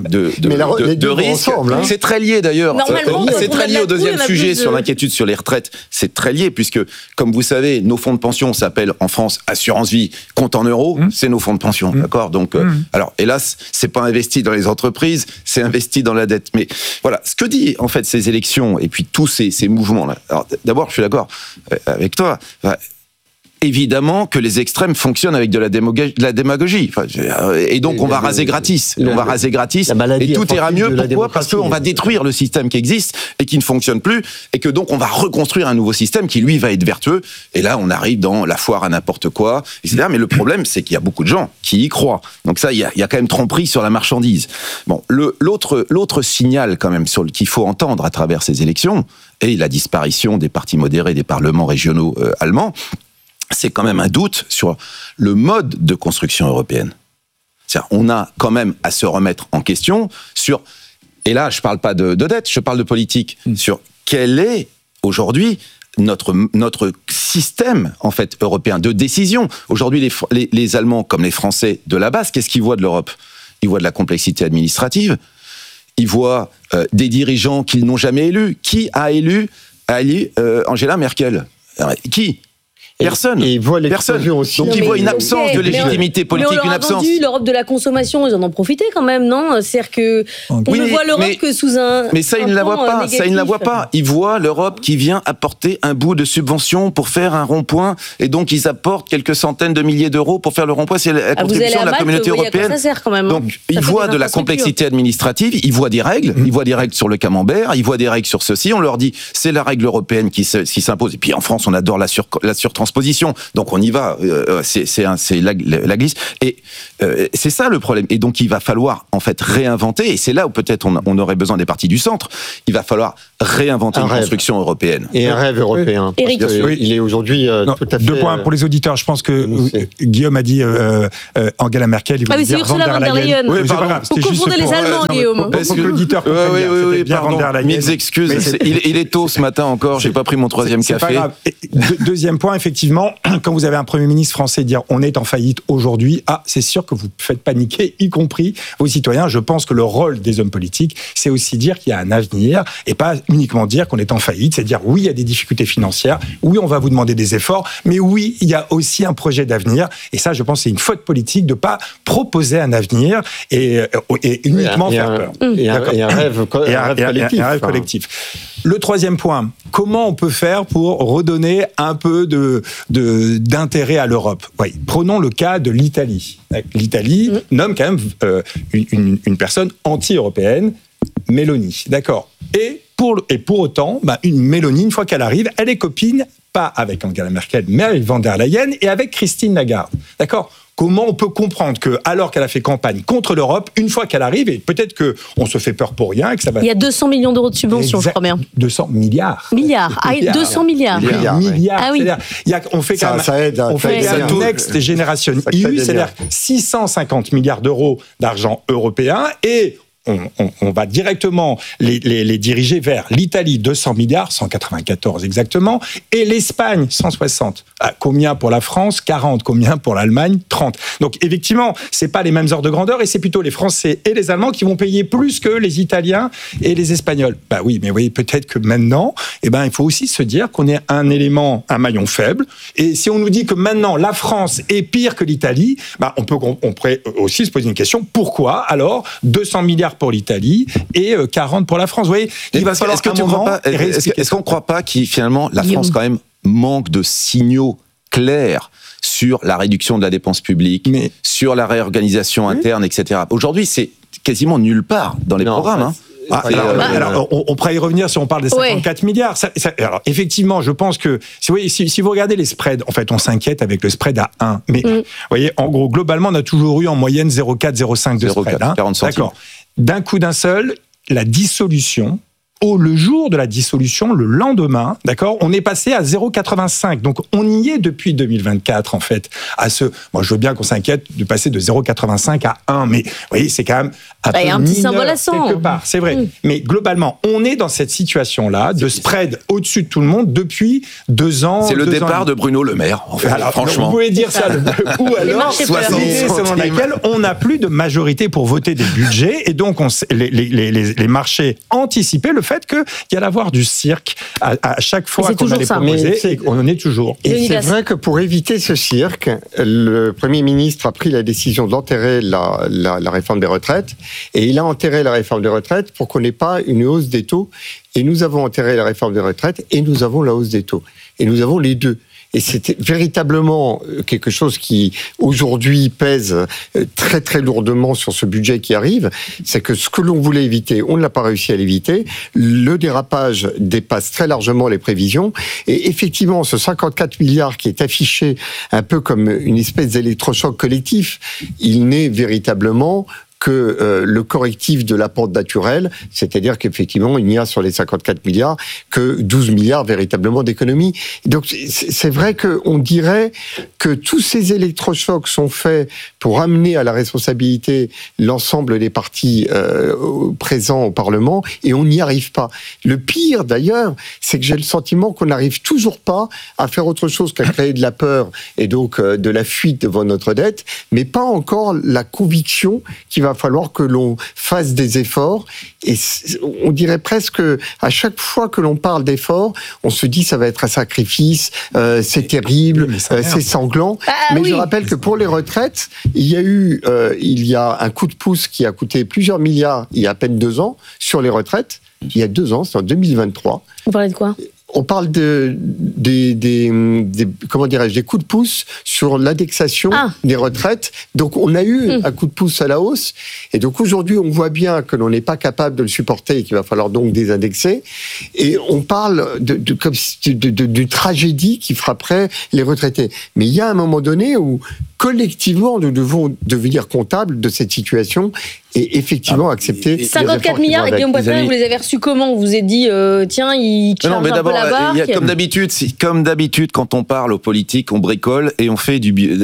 de risque. Ensemble, c'est très lié d'ailleurs. C'est très lié au deuxième sujet sur l'inquiétude sur les retraites. C'est très lié puisque, comme vous savez, nos fonds de pension s'appellent en France assurance vie, compte en euros. C'est nos fonds de pension, d'accord. Donc, alors hélas, c'est pas investi dans les entreprises, c'est investi dans la dette. Mais voilà, ce que dit en fait ces élections et puis tous ces mouvements là. Alors d'abord, je suis d'accord avec toi. Évidemment que les extrêmes fonctionnent avec de la démagogie. Et donc, on va raser gratis. On va raser gratis. Et tout ira mieux. Pourquoi? Parce qu'on va détruire le système qui existe et qui ne fonctionne plus. Et que donc, on va reconstruire un nouveau système qui, lui, va être vertueux. Et là, on arrive dans la foire à n'importe quoi, etc. Mais le problème, c'est qu'il y a beaucoup de gens qui y croient. Donc ça, il y a quand même tromperie sur la marchandise. Bon, l'autre signal, quand même, qu'il faut entendre à travers ces élections, et la disparition des partis modérés des parlements régionaux allemands, c'est quand même un doute sur le mode de construction européenne. C'est-à-dire, on a quand même à se remettre en question sur, et là je ne parle pas de dette, je parle de politique, sur quel est aujourd'hui notre système en fait européen de décision. Aujourd'hui, les Allemands comme les Français de la base, qu'est-ce qu'ils voient de l'Europe? Ils voient de la complexité administrative, ils voient des dirigeants qu'ils n'ont jamais élus. Qui a élu Angela Merkel? Qui? Personne. Et ils voient l'explosion aussi. Donc ils voient une absence de légitimité politique, mais on leur a vendu l'Europe de la consommation, ils en ont profité quand même, non? C'est-à-dire que on ne voit l'Europe que sous un. Mais ça, ils ne la voient pas. Ça, ils ne la voient pas. Ils voient l'Europe qui vient apporter un bout de subvention pour faire un rond-point, et donc ils apportent quelques centaines de milliers d'euros pour faire le rond-point. C'est la contribution de la communauté européenne. Ça sert quand même. Donc ils voient de la complexité administrative, ils voient des règles, ils voient des règles sur le camembert, ils voient des règles sur ceci. On leur dit c'est la règle européenne qui s'impose. Et puis en France, on adore la surtransposition. Donc on y va, c'est la glisse. Et c'est ça le problème. Et donc il va falloir en fait réinventer, et c'est là où peut-être on aurait besoin des partis du centre, il va falloir réinventer une construction européenne. Et un rêve européen. Eric, il est aujourd'hui tout à fait... 2 points pour les auditeurs. Je pense que Guillaume a dit Angela Merkel, il voulait dire Ursula von der Leyen. Oui, c'est pas grave. Vous confondez les Allemands, Guillaume. Pour que l'auditeur comprenne bien. Oui, pardon. Mille excuses. Il est tôt ce matin encore, j'ai pas pris mon 3e café. Pas grave. Deuxième point, effectivement, quand vous avez un Premier ministre français dire on est en faillite aujourd'hui, c'est sûr que vous faites paniquer, y compris vos citoyens. Je pense que le rôle des hommes politiques, c'est aussi dire qu'il y a un avenir et pas uniquement dire qu'on est en faillite. C'est dire oui, il y a des difficultés financières, oui, on va vous demander des efforts, mais oui, il y a aussi un projet d'avenir. Et ça, je pense, c'est une faute politique de pas proposer un avenir et uniquement faire peur. Et un rêve collectif. Le 3e point, comment on peut faire pour redonner un peu d'intérêt à l'Europe? Oui, prenons le cas de l'Italie. L'Italie nomme quand même une personne anti-européenne, Meloni, d'accord. Et pour autant, une Meloni, une fois qu'elle arrive, elle est copine, pas avec Angela Merkel, mais avec von der Leyen et avec Christine Lagarde, d'accord. Comment on peut comprendre que, alors qu'elle a fait campagne contre l'Europe, une fois qu'elle arrive, et peut-être qu'on se fait peur pour rien, et que ça va... Il y a 200 millions d'euros de subventions, je crois bien. 200 milliards. 200 milliards. Milliards. Ah oui. On fait quand même... Ça aide. On fait un Next Generation EU, c'est-à-dire 650 milliards d'euros d'argent européen, et... On va directement les diriger vers l'Italie, 200 milliards, 194 exactement, et l'Espagne, 160. Combien pour la France? 40. Combien pour l'Allemagne? 30. Donc, effectivement, c'est pas les mêmes ordres de grandeur, et c'est plutôt les Français et les Allemands qui vont payer plus que les Italiens et les Espagnols. Oui, mais vous voyez, peut-être que maintenant, il faut aussi se dire qu'on est un maillon faible, et si on nous dit que maintenant, la France est pire que l'Italie, on pourrait aussi se poser une question, pourquoi alors 200 milliards pour l'Italie et 40 pour la France? Vous voyez, il va falloir est-ce qu'on ne croit pas que finalement la France quand même manque de signaux clairs sur la réduction de la dépense publique, sur la réorganisation interne, etc. Aujourd'hui, c'est quasiment nulle part dans les programmes. On pourrait y revenir si on parle des 54 milliards. Alors, effectivement, je pense que si vous regardez les spreads, en fait, on s'inquiète avec le spread à 1. Mais vous voyez, en gros, globalement, on a toujours eu en moyenne 0,4, 0,5 de spread. 40 centimes. D'accord. D'un coup d'un seul, la dissolution, le jour de la dissolution, le lendemain, d'accord, on est passé à 0,85. Donc, on y est depuis 2024, en fait. Moi, je veux bien qu'on s'inquiète de passer de 0,85 à 1, mais vous voyez, c'est quand même un peu un petit symbole à 100. Quelque part, c'est vrai. Mais globalement, on est dans cette situation-là de spread au-dessus de tout le monde depuis 2 ans. C'est le départ de Bruno Le Maire, en fait, franchement. Vous pouvez dire ça, ou alors, selon laquelle on n'a plus de majorité pour voter des budgets, et donc les marchés anticipaient le fait qu'il y allait avoir du cirque à chaque fois qu'on allait proposer, et on en est toujours. Et c'est vrai que pour éviter ce cirque, le Premier ministre a pris la décision d'enterrer la réforme des retraites, et il a enterré la réforme des retraites pour qu'on n'ait pas une hausse des taux. Et nous avons enterré la réforme des retraites, et nous avons la hausse des taux. Et nous avons les deux. Et c'est véritablement quelque chose qui, aujourd'hui, pèse très très lourdement sur ce budget qui arrive. C'est que ce que l'on voulait éviter, on ne l'a pas réussi à l'éviter. Le dérapage dépasse très largement les prévisions. Et effectivement, ce 54 milliards qui est affiché un peu comme une espèce d'électrochoc collectif, il n'est véritablement que le correctif de la pente naturelle, c'est-à-dire qu'effectivement, il n'y a sur les 54 milliards que 12 milliards véritablement d'économies. Donc, c'est vrai qu'on dirait que tous ces électrochocs sont faits pour amener à la responsabilité l'ensemble des partis présents au Parlement, et on n'y arrive pas. Le pire, d'ailleurs, c'est que j'ai le sentiment qu'on n'arrive toujours pas à faire autre chose qu'à créer de la peur et donc de la fuite devant notre dette, mais pas encore la conviction qu'il va va falloir que l'on fasse des efforts. Et on dirait presque, à chaque fois que l'on parle d'efforts, on se dit ça va être un sacrifice, c'est terrible, c'est sanglant. Mais je rappelle que pour les retraites, il y a un coup de pouce qui a coûté plusieurs milliards il y a à peine 2 ans sur les retraites. Il y a 2 ans, c'est en 2023. Vous parlez de quoi ? On parle comment dirais-je, des coups de pouce sur l'indexation des retraites. Donc, on a eu un coup de pouce à la hausse. Et donc, aujourd'hui, on voit bien que l'on n'est pas capable de le supporter et qu'il va falloir donc désindexer. Et on parle d'une tragédie qui frapperait les retraités. Mais il y a un moment donné où, collectivement, nous devons devenir comptables de cette situation et effectivement accepter 54 milliards, et Guillaume Poitevin, vous les avez reçus comment ? Vous vous êtes dit, tiens, il charge un peu la barque. Comme d'habitude, quand on parle aux politiques, on bricole et on fait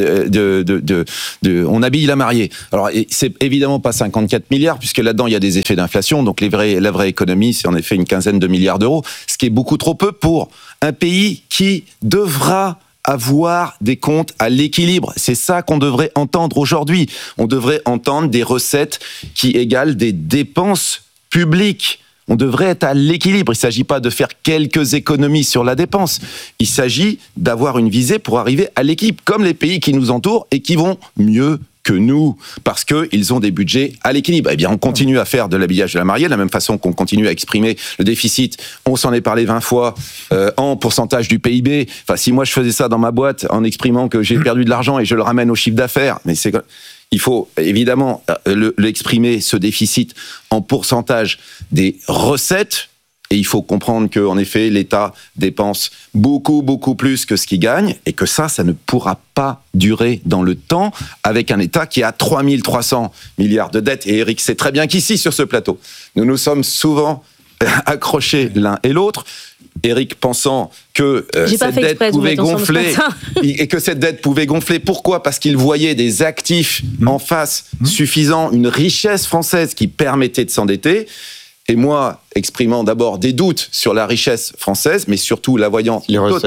on habille la mariée. Alors, c'est évidemment pas 54 milliards, puisque là-dedans, il y a des effets d'inflation. Donc, la vraie économie, c'est en effet une quinzaine de milliards d'euros, ce qui est beaucoup trop peu pour un pays qui devra avoir des comptes à l'équilibre. C'est ça qu'on devrait entendre aujourd'hui. On devrait entendre des recettes qui égalent des dépenses publiques. On devrait être à l'équilibre. Il ne s'agit pas de faire quelques économies sur la dépense. Il s'agit d'avoir une visée pour arriver à l'équilibre, comme les pays qui nous entourent et qui vont mieux que nous, parce qu'ils ont des budgets à l'équilibre. Eh bien, on continue à faire de l'habillage de la mariée, de la même façon qu'on continue à exprimer le déficit. On s'en est parlé 20 fois en pourcentage du PIB. Enfin, si moi je faisais ça dans ma boîte en exprimant que j'ai perdu de l'argent et je le ramène au chiffre d'affaires, mais il faut évidemment l'exprimer, ce déficit, en pourcentage des recettes. Et il faut comprendre qu'en effet, l'État dépense beaucoup, beaucoup plus que ce qu'il gagne et que ça ne pourra pas durer dans le temps avec un État qui a 3 300 milliards de dettes. Et Eric sait très bien qu'ici, sur ce plateau, nous nous sommes souvent accrochés l'un et l'autre. Eric pensant que cette dette pouvait gonfler et que cette dette pouvait gonfler. Pourquoi ? Parce qu'il voyait des actifs en face suffisant, une richesse française qui permettait de s'endetter. Et moi, exprimant d'abord des doutes sur la richesse française, mais surtout la voyant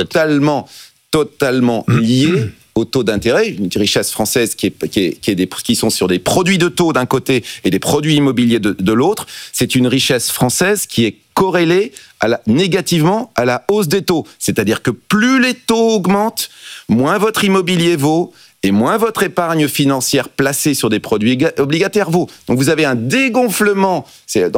totalement liée au taux d'intérêt, une richesse française qui sont sur des produits de taux d'un côté et des produits immobiliers de l'autre, c'est une richesse française qui est corrélée négativement à la hausse des taux. C'est-à-dire que plus les taux augmentent, moins votre immobilier vaut, et moins votre épargne financière placée sur des produits obligataires vaut. Donc vous avez un dégonflement, c'est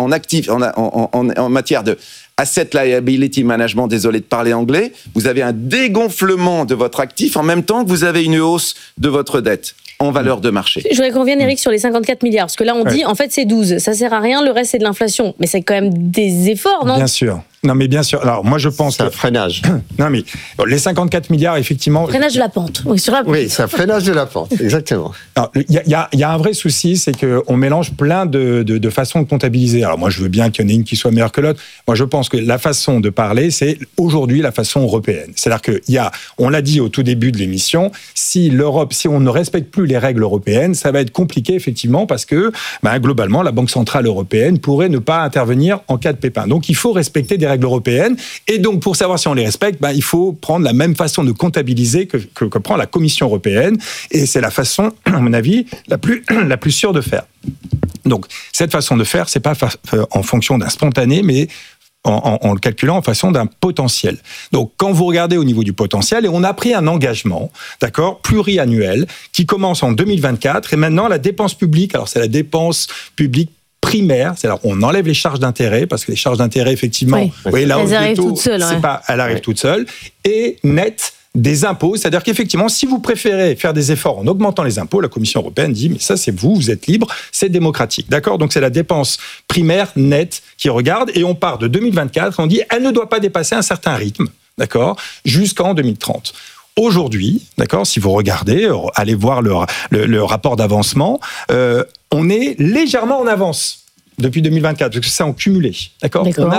en matière de asset liability management, désolé de parler anglais, vous avez un dégonflement de votre actif en même temps que vous avez une hausse de votre dette en valeur de marché. Je voudrais qu'on revienne, Eric, sur les 54 milliards, parce que là on dit, en fait c'est 12, ça sert à rien, le reste c'est de l'inflation. Mais c'est quand même des efforts, non ? Bien sûr. Non, mais bien sûr. Alors, moi, je pense c'est un freinage. Non, mais les 54 milliards, effectivement. Freinage de la pente. Oui, sur la pente. Oui, c'est un freinage de la pente, exactement. Il y a un vrai souci, c'est qu'on mélange plein de façons de comptabiliser. Alors, moi, je veux bien qu'il y en ait une qui soit meilleure que l'autre. Moi, je pense que la façon de parler, c'est aujourd'hui la façon européenne. C'est-à-dire on l'a dit au tout début de l'émission, si on ne respecte plus les règles européennes, ça va être compliqué, effectivement, parce que, globalement, la Banque Centrale Européenne pourrait ne pas intervenir en cas de pépin. Donc, il faut respecter des règles européennes. Et donc, pour savoir si on les respecte, il faut prendre la même façon de comptabiliser que prend la Commission européenne. Et c'est la façon, à mon avis, la plus sûre de faire. Donc, cette façon de faire, c'est pas en fonction d'un spontané, mais en le calculant en façon d'un potentiel. Donc, quand vous regardez au niveau du potentiel, et on a pris un engagement, d'accord, pluriannuel, qui commence en 2024, et maintenant, la dépense publique, alors c'est la dépense publique primaire, c'est-à-dire on enlève les charges d'intérêt, parce que les charges d'intérêt, effectivement, la hausse des taux, elle arrive toute seule, et net des impôts, c'est-à-dire qu'effectivement, si vous préférez faire des efforts en augmentant les impôts, la Commission européenne dit, mais ça c'est vous êtes libre, c'est démocratique, d'accord ? Donc c'est la dépense primaire nette qui regarde, et on part de 2024, on dit, elle ne doit pas dépasser un certain rythme, d'accord, jusqu'en 2030. Aujourd'hui, d'accord, si vous regardez, allez voir le rapport d'avancement, on est légèrement en avance depuis 2024, parce que c'est en cumulé, d'accord ? On a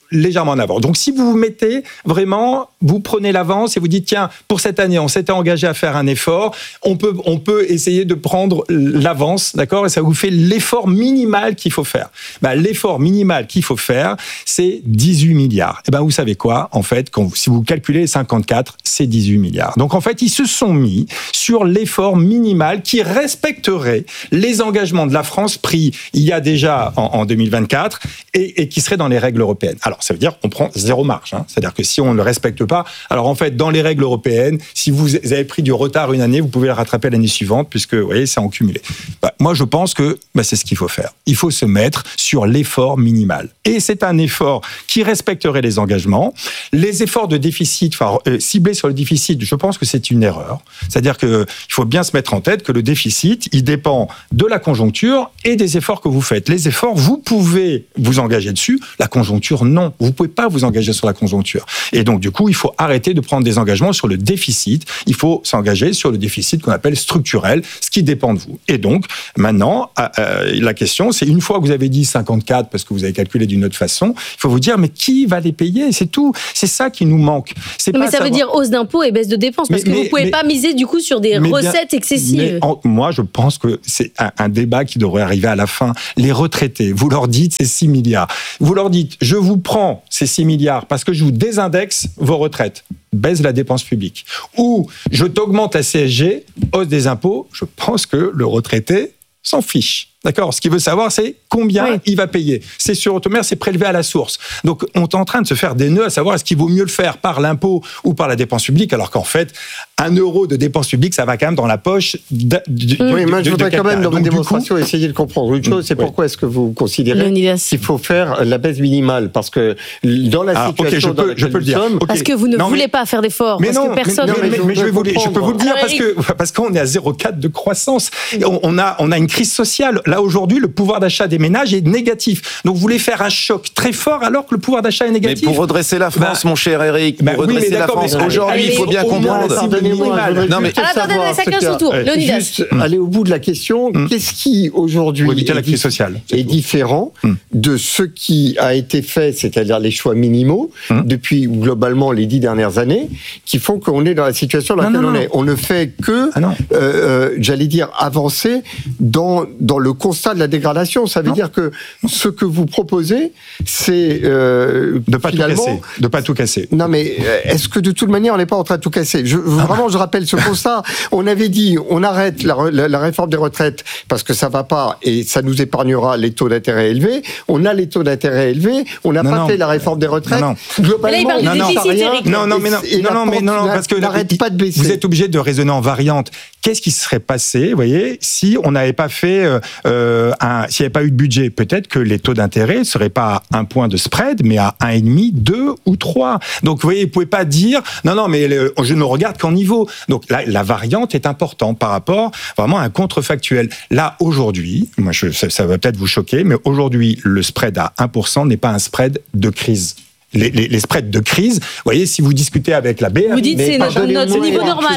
légèrement en avance. Donc, si vous vous mettez vraiment, vous prenez l'avance et vous dites, tiens, pour cette année, on s'était engagé à faire un effort, on peut essayer de prendre l'avance, d'accord? Et ça vous fait l'effort minimal qu'il faut faire. L'effort minimal qu'il faut faire, c'est 18 milliards. Et vous savez quoi? En fait, si vous calculez 54, c'est 18 milliards. Donc, en fait, ils se sont mis sur l'effort minimal qui respecterait les engagements de la France pris il y a déjà en 2024 et qui serait dans les règles européennes. Alors, ça veut dire qu'on prend zéro marge. C'est-à-dire que si on ne le respecte pas, alors en fait, dans les règles européennes, si vous avez pris du retard une année, vous pouvez le rattraper l'année suivante, puisque, vous voyez, c'est en cumulé. Moi, je pense que c'est ce qu'il faut faire. Il faut se mettre sur l'effort minimal. Et c'est un effort qui respecterait les engagements. Les efforts de déficit, ciblés sur le déficit, je pense que c'est une erreur. C'est-à-dire qu'il faut bien se mettre en tête que le déficit, il dépend de la conjoncture et des efforts que vous faites. Les efforts, vous pouvez vous engager dessus. La conjoncture, non. Vous ne pouvez pas vous engager sur la conjoncture. Et donc, du coup, il faut arrêter de prendre des engagements sur le déficit. Il faut s'engager sur le déficit qu'on appelle structurel, ce qui dépend de vous. Et donc, maintenant, la question, c'est une fois que vous avez dit 54, parce que vous avez calculé d'une autre façon, il faut vous dire, mais qui va les payer? C'est tout. C'est ça qui nous manque. Mais ça veut dire hausse d'impôts et baisse de dépenses, parce que vous ne pouvez pas miser, du coup, sur des recettes excessives. Moi, je pense que c'est un débat qui devrait arriver à la fin. Les retraités, vous leur dites, c'est 6 milliards. Vous leur dites, je vous prends ces 6 milliards parce que je vous désindexe vos retraites. Baisse la dépense publique. Ou je t'augmente la CSG, hausse des impôts. Je pense que le retraité s'en fiche. D'accord? Ce qu'il veut savoir, c'est combien il va payer. C'est sur automaire, c'est prélevé à la source. Donc, on est en train de se faire des nœuds à savoir est-ce qu'il vaut mieux le faire par l'impôt ou par la dépense publique, alors qu'en fait, 1 euro de dépense publique, ça va quand même dans la poche Oui, moi, je voudrais quand même, dans ma démonstration, essayer de comprendre une chose. C'est pourquoi est-ce que vous considérez qu'il faut faire la baisse minimale? Parce que dans la situation dans laquelle nous sommes... Parce que vous ne voulez pas faire d'efforts. Mais non, que personne... mais je peux vous le dire parce qu'on est à 0,4 de croissance. On a une crise sociale. Là, aujourd'hui, le pouvoir d'achat des ménages est négatif. Donc, vous voulez faire un choc très fort alors que le pouvoir d'achat est négatif. Mais pour redresser la France, mon cher Eric, pour redresser la France, aujourd'hui, il faut bien comprendre. Non, mais attendez, chacun son tour. Juste aller au bout de la question. Qu'est-ce qui, aujourd'hui, est différent de ce qui a été fait, c'est-à-dire les choix minimaux, depuis globalement les 10 dernières années, qui font qu'on est dans la situation dans laquelle on est. On ne fait que, j'allais dire, avancer dans le constat de la dégradation. Ça veut dire que ce que vous proposez, c'est de pas tout casser. Non, mais est-ce que de toute manière, on n'est pas en train de tout casser? Vraiment, je rappelle ce constat. On avait dit, on arrête la réforme des retraites parce que ça va pas et ça nous épargnera les taux d'intérêt élevés. On a les taux d'intérêt élevés. On n'a pas fait la réforme des retraites. Globalement, mais là, il parle du déficit, Eric. Non, parce que n'arrête pas de baisser. Vous êtes obligé de raisonner en variante. Qu'est-ce qui serait passé, vous voyez, si on n'avait pas fait s'il n'y avait pas eu de budget? Peut-être que les taux d'intérêt ne seraient pas à 1 point de spread, mais à 1,5, 2 ou 3. Donc, vous voyez, vous ne pouvez pas dire, non, mais je ne regarde qu'en niveau. Donc, la variante est importante par rapport vraiment à un contrefactuel. Là, aujourd'hui, moi, ça va peut-être vous choquer, mais aujourd'hui, le spread à 1% n'est pas un spread de crise. Les spreads de crise, vous voyez, si vous discutez avec la BRI... Vous dites c'est notre niveau normal.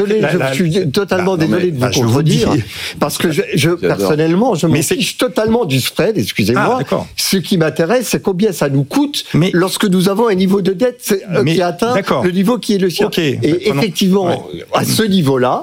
Je suis totalement désolé de vous contredire, parce que personnellement, je m'en fiche totalement du spread, excusez-moi. Ce qui m'intéresse, c'est combien ça nous coûte lorsque nous avons un niveau de dette qui atteint le niveau qui est le sien. Et effectivement, à ce niveau-là,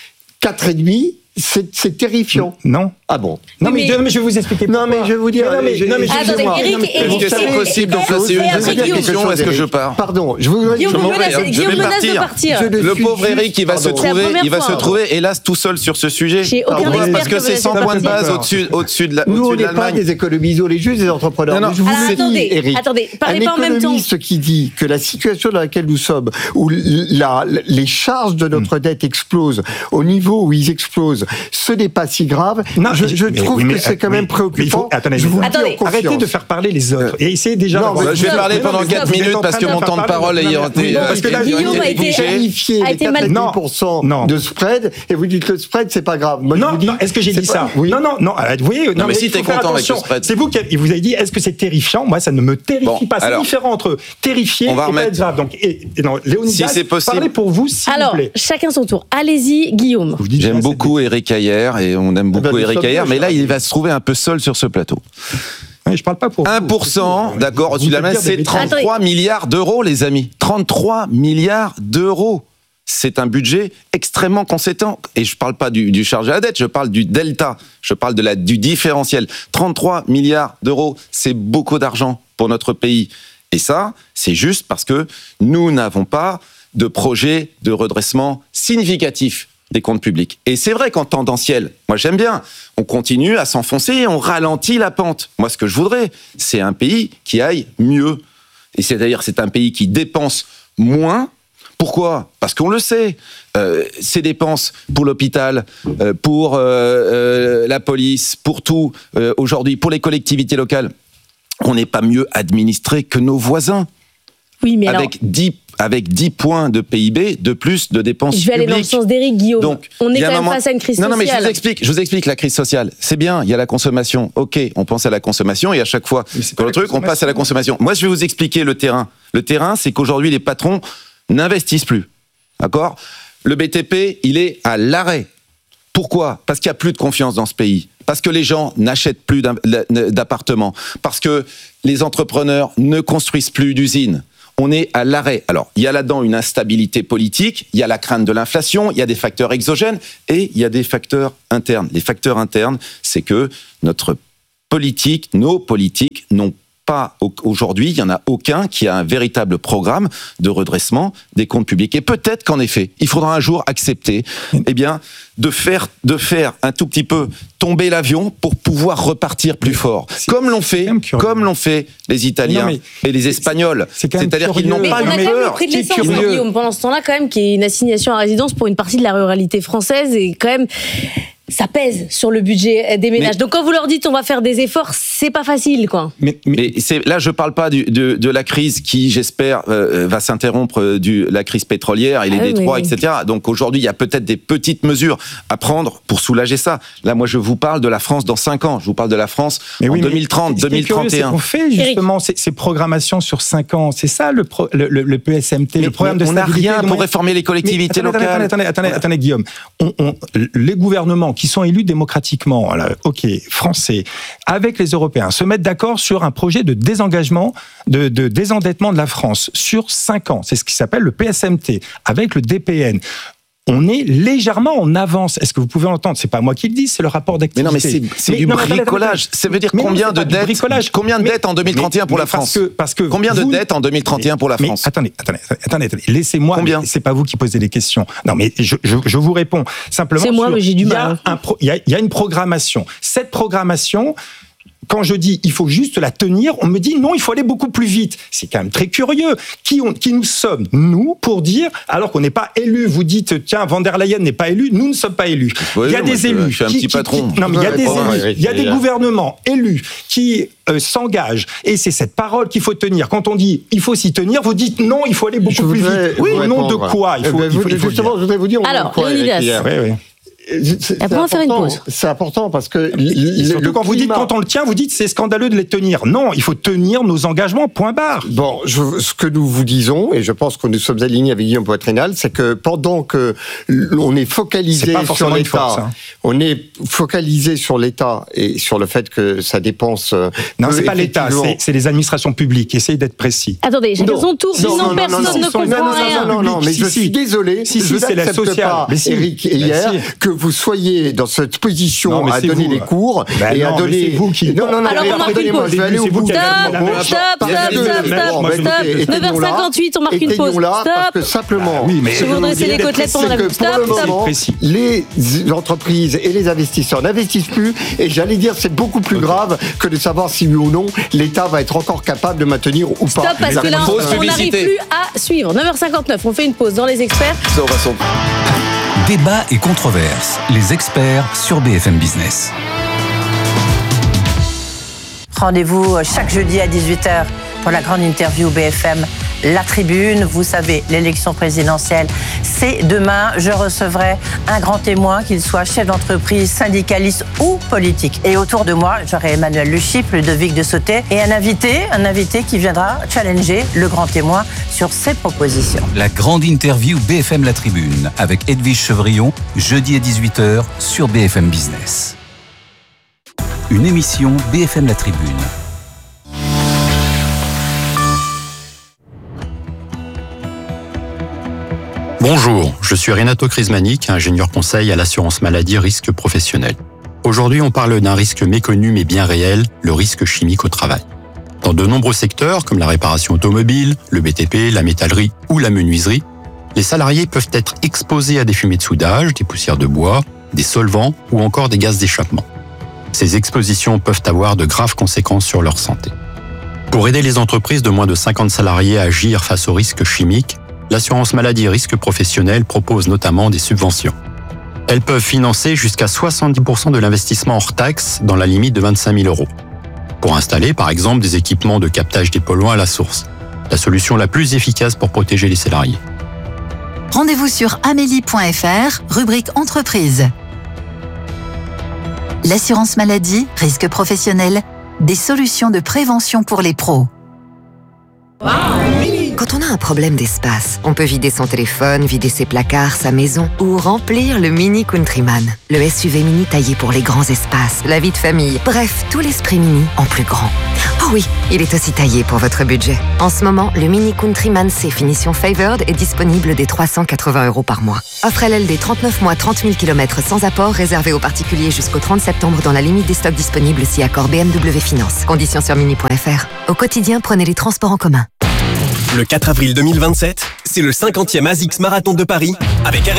4,5, c'est terrifiant. Non. Ah bon? Non, mais je vais vous expliquer pourquoi. Non, mais je vais vous dire... Attendez, Eric, est-ce que c'est possible d'en placer une deuxième question ou est-ce que je pars? Pardon, je vais partir. Le pauvre Eric, il va se trouver, hélas, tout seul sur ce sujet. Parce que c'est 100 points de base au-dessus de l'Allemagne. Nous, on n'est pas des économies isolées, juste des entrepreneurs. Non, je vous le dis, Eric. Attendez, parlez pas en même temps. Un économiste qui dit que la situation dans laquelle nous sommes, où les charges de notre dette explosent, au niveau où ils explosent, ce n'est pas si grave. Je trouve que c'est quand même préoccupant. Attendez, arrêtez de faire parler les autres et essayez déjà... Je vais parler pendant 4 minutes parce que mon temps de parole ayant été... Parce que là, Guillaume a été qualifié les 4,5% de spread et vous dites que le spread, c'est pas grave. Non, est-ce que j'ai dit ça? Non, vous voyez... Non, mais si t'es content avec le spread... C'est vous qui vous avez dit, est-ce que c'est terrifiant? Moi, ça ne me terrifie pas. C'est différent entre terrifié et pas être grave. Donc, Léonidas, parlez pour vous, s'il vous plaît. Alors, chacun son tour. Allez-y, Guillaume. J'aime beaucoup Eric Heyer et on aime beaucoup Eric Heyer, mais là, il va se trouver un peu seul sur ce plateau. Oui, je parle pas pour 1%, d'accord, au-dessus de la main, c'est 33 milliards d'euros, les amis. 33 milliards d'euros. C'est un budget extrêmement conséquent. Et je ne parle pas du charge à la dette, je parle du delta, je parle du différentiel. 33 milliards d'euros, c'est beaucoup d'argent pour notre pays. Et ça, c'est juste parce que nous n'avons pas de projet de redressement significatif des comptes publics. Et c'est vrai qu'en tendanciel, moi j'aime bien, on continue à s'enfoncer et on ralentit la pente. Moi, ce que je voudrais, c'est un pays qui aille mieux. Et c'est-à-dire, c'est un pays qui dépense moins. Pourquoi ? Parce qu'on le sait, ces dépenses pour l'hôpital, pour la police, pour tout, aujourd'hui, pour les collectivités locales, on n'est pas mieux administré que nos voisins. Oui, mais avec 10 points de PIB de plus de dépenses publiques. Je vais aller dans le sens d'Éric, Guillaume. Donc, on est quand même face à une crise sociale. Non, mais je vous explique la crise sociale. C'est bien, il y a la consommation. Ok, on pense à la consommation et à chaque fois, dans le truc, on passe à la consommation. Moi, je vais vous expliquer le terrain. Le terrain, c'est qu'aujourd'hui, les patrons n'investissent plus. D'accord ? Le BTP, il est à l'arrêt. Pourquoi ? Parce qu'il n'y a plus de confiance dans ce pays. Parce que les gens n'achètent plus d'appartements. Parce que les entrepreneurs ne construisent plus d'usines. On est à l'arrêt. Alors, il y a là-dedans une instabilité politique, il y a la crainte de l'inflation, il y a des facteurs exogènes et il y a des facteurs internes. Les facteurs internes, c'est que nos politiques n'ont pas aujourd'hui, il n'y en a aucun qui a un véritable programme de redressement des comptes publics. Et peut-être qu'en effet, il faudra un jour accepter de faire un tout petit peu tomber l'avion pour pouvoir repartir plus fort. Comme l'ont fait les Italiens et les Espagnols. C'est-à-dire qu'ils n'ont pas eu peur. On a quand même le prix de l'essence, Guillaume, pendant ce temps-là, quand même, qui est une assignation à résidence pour une partie de la ruralité française et quand même... Ça pèse sur le budget des ménages. Donc quand vous leur dites on va faire des efforts, c'est pas facile, quoi. Mais là, je parle pas de la crise qui, j'espère, va s'interrompre, la crise pétrolière et les détroits, etc. Donc aujourd'hui, il y a peut-être des petites mesures à prendre pour soulager ça. Là, moi, je vous parle de la France dans 5 ans. Je vous parle de la France en 2030, 2031. On fait justement ces programmations sur 5 ans. C'est ça le PSMT, le programme de stabilité. On n'a rien pour réformer les collectivités locales. Attendez, Guillaume. Les gouvernements qui sont élus démocratiquement, français, avec les Européens, se mettent d'accord sur un projet de désengagement, de désendettement de la France sur 5 ans. C'est ce qui s'appelle le PSMT, avec le DPN. On est légèrement en avance. Est-ce que vous pouvez l'entendre ? C'est pas moi qui le dis, c'est le rapport d'activité. Mais non, mais c'est du bricolage. Ça veut dire combien de dettes en 2031 pour la France ? Combien de dettes en 2031 pour la France ? Attendez. Laissez-moi. Combien ? C'est pas vous qui posez les questions. Non, mais je vous réponds simplement. C'est moi, mais j'ai du mal. Il y a une programmation. Cette programmation. Quand je dis il faut juste la tenir, on me dit non, il faut aller beaucoup plus vite. C'est quand même très curieux. Qui nous sommes, nous, pour dire, alors qu'on n'est pas élus, vous dites, tiens, Van der Leyen n'est pas élu, nous ne sommes pas élus. Oui, il y a des élus. Je suis un petit patron. Non, mais il y a des élus. Il y a des gouvernements élus qui s'engagent. Et c'est cette parole qu'il faut tenir. Quand on dit il faut s'y tenir, vous dites non, il faut aller beaucoup plus vite. Oui, au nom de quoi ? Justement, je voudrais vous dire. Alors, Leonidas. Oui. Après, on va faire une pause. C'est important parce que vous dites quand on le tient, vous dites c'est scandaleux de les tenir. Non, il faut tenir nos engagements, point barre. Bon, ce que nous vous disons, et je pense que nous sommes alignés avec Guillaume Poitrinal, c'est que pendant que on est focalisé sur l'État, on est focalisé sur l'État et sur le fait que ça dépense. Non, c'est pas l'État, c'est les administrations publiques. Essayez d'être précis. Attendez, j'ai raison tour. Sinon personne ne comprend rien. Non, mais je suis désolé. Je n'accepte pas, Éric, hier que vous soyez dans cette position à donner les cours et à donner. C'est vous qui. Non, alors on marque une pause. Stop. 9h58, on marque une pause. Parce que simplement. Je vous redresser les côtelettes pendant la pause. Stop. Les entreprises et les investisseurs n'investissent plus et j'allais dire c'est beaucoup plus grave que de savoir si oui ou non l'État va être encore capable de maintenir ou pas. Stop, parce que là on n'arrive plus à suivre. 9h59, on fait une pause dans les experts. Débat et controverses. Les experts sur BFM Business. Rendez-vous chaque jeudi à 18h pour la grande interview BFM La Tribune. Vous savez, l'élection présidentielle, c'est demain. Je recevrai un grand témoin, qu'il soit chef d'entreprise, syndicaliste ou politique. Et autour de moi, j'aurai Emmanuel Luchyp, Ludovic de Sauté et un invité qui viendra challenger le grand témoin sur ses propositions. La grande interview BFM La Tribune avec Edwige Chevrillon, jeudi à 18h sur BFM Business. Une émission BFM La Tribune. Bonjour, je suis Renato Crismanic, ingénieur conseil à l'assurance maladie risque professionnel. Aujourd'hui, on parle d'un risque méconnu mais bien réel, le risque chimique au travail. Dans de nombreux secteurs, comme la réparation automobile, le BTP, la métallerie ou la menuiserie, les salariés peuvent être exposés à des fumées de soudage, des poussières de bois, des solvants ou encore des gaz d'échappement. Ces expositions peuvent avoir de graves conséquences sur leur santé. Pour aider les entreprises de moins de 50 salariés à agir face aux risques chimiques, l'assurance maladie risque professionnel propose notamment des subventions. Elles peuvent financer jusqu'à 70% de l'investissement hors taxe dans la limite de 25 000 €. Pour installer, par exemple, des équipements de captage des polluants à la source. La solution la plus efficace pour protéger les salariés. Rendez-vous sur amélie.fr, rubrique entreprise. L'assurance maladie, risque professionnel, des solutions de prévention pour les pros. Quand on a un problème d'espace, on peut vider son téléphone, vider ses placards, sa maison ou remplir le Mini Countryman. Le SUV mini taillé pour les grands espaces, la vie de famille, bref, tout l'esprit mini en plus grand. Oh oui, il est aussi taillé pour votre budget. En ce moment, le Mini Countryman C finition Favored est disponible dès 380 € par mois. Offre LLD 39 mois, 30 000 km sans apport, réservé aux particuliers jusqu'au 30 septembre dans la limite des stocks disponibles si accord BMW Finance. Conditions sur mini.fr. Au quotidien, prenez les transports en commun. Le 4 avril 2027, c'est le 50e ASICS Marathon de Paris avec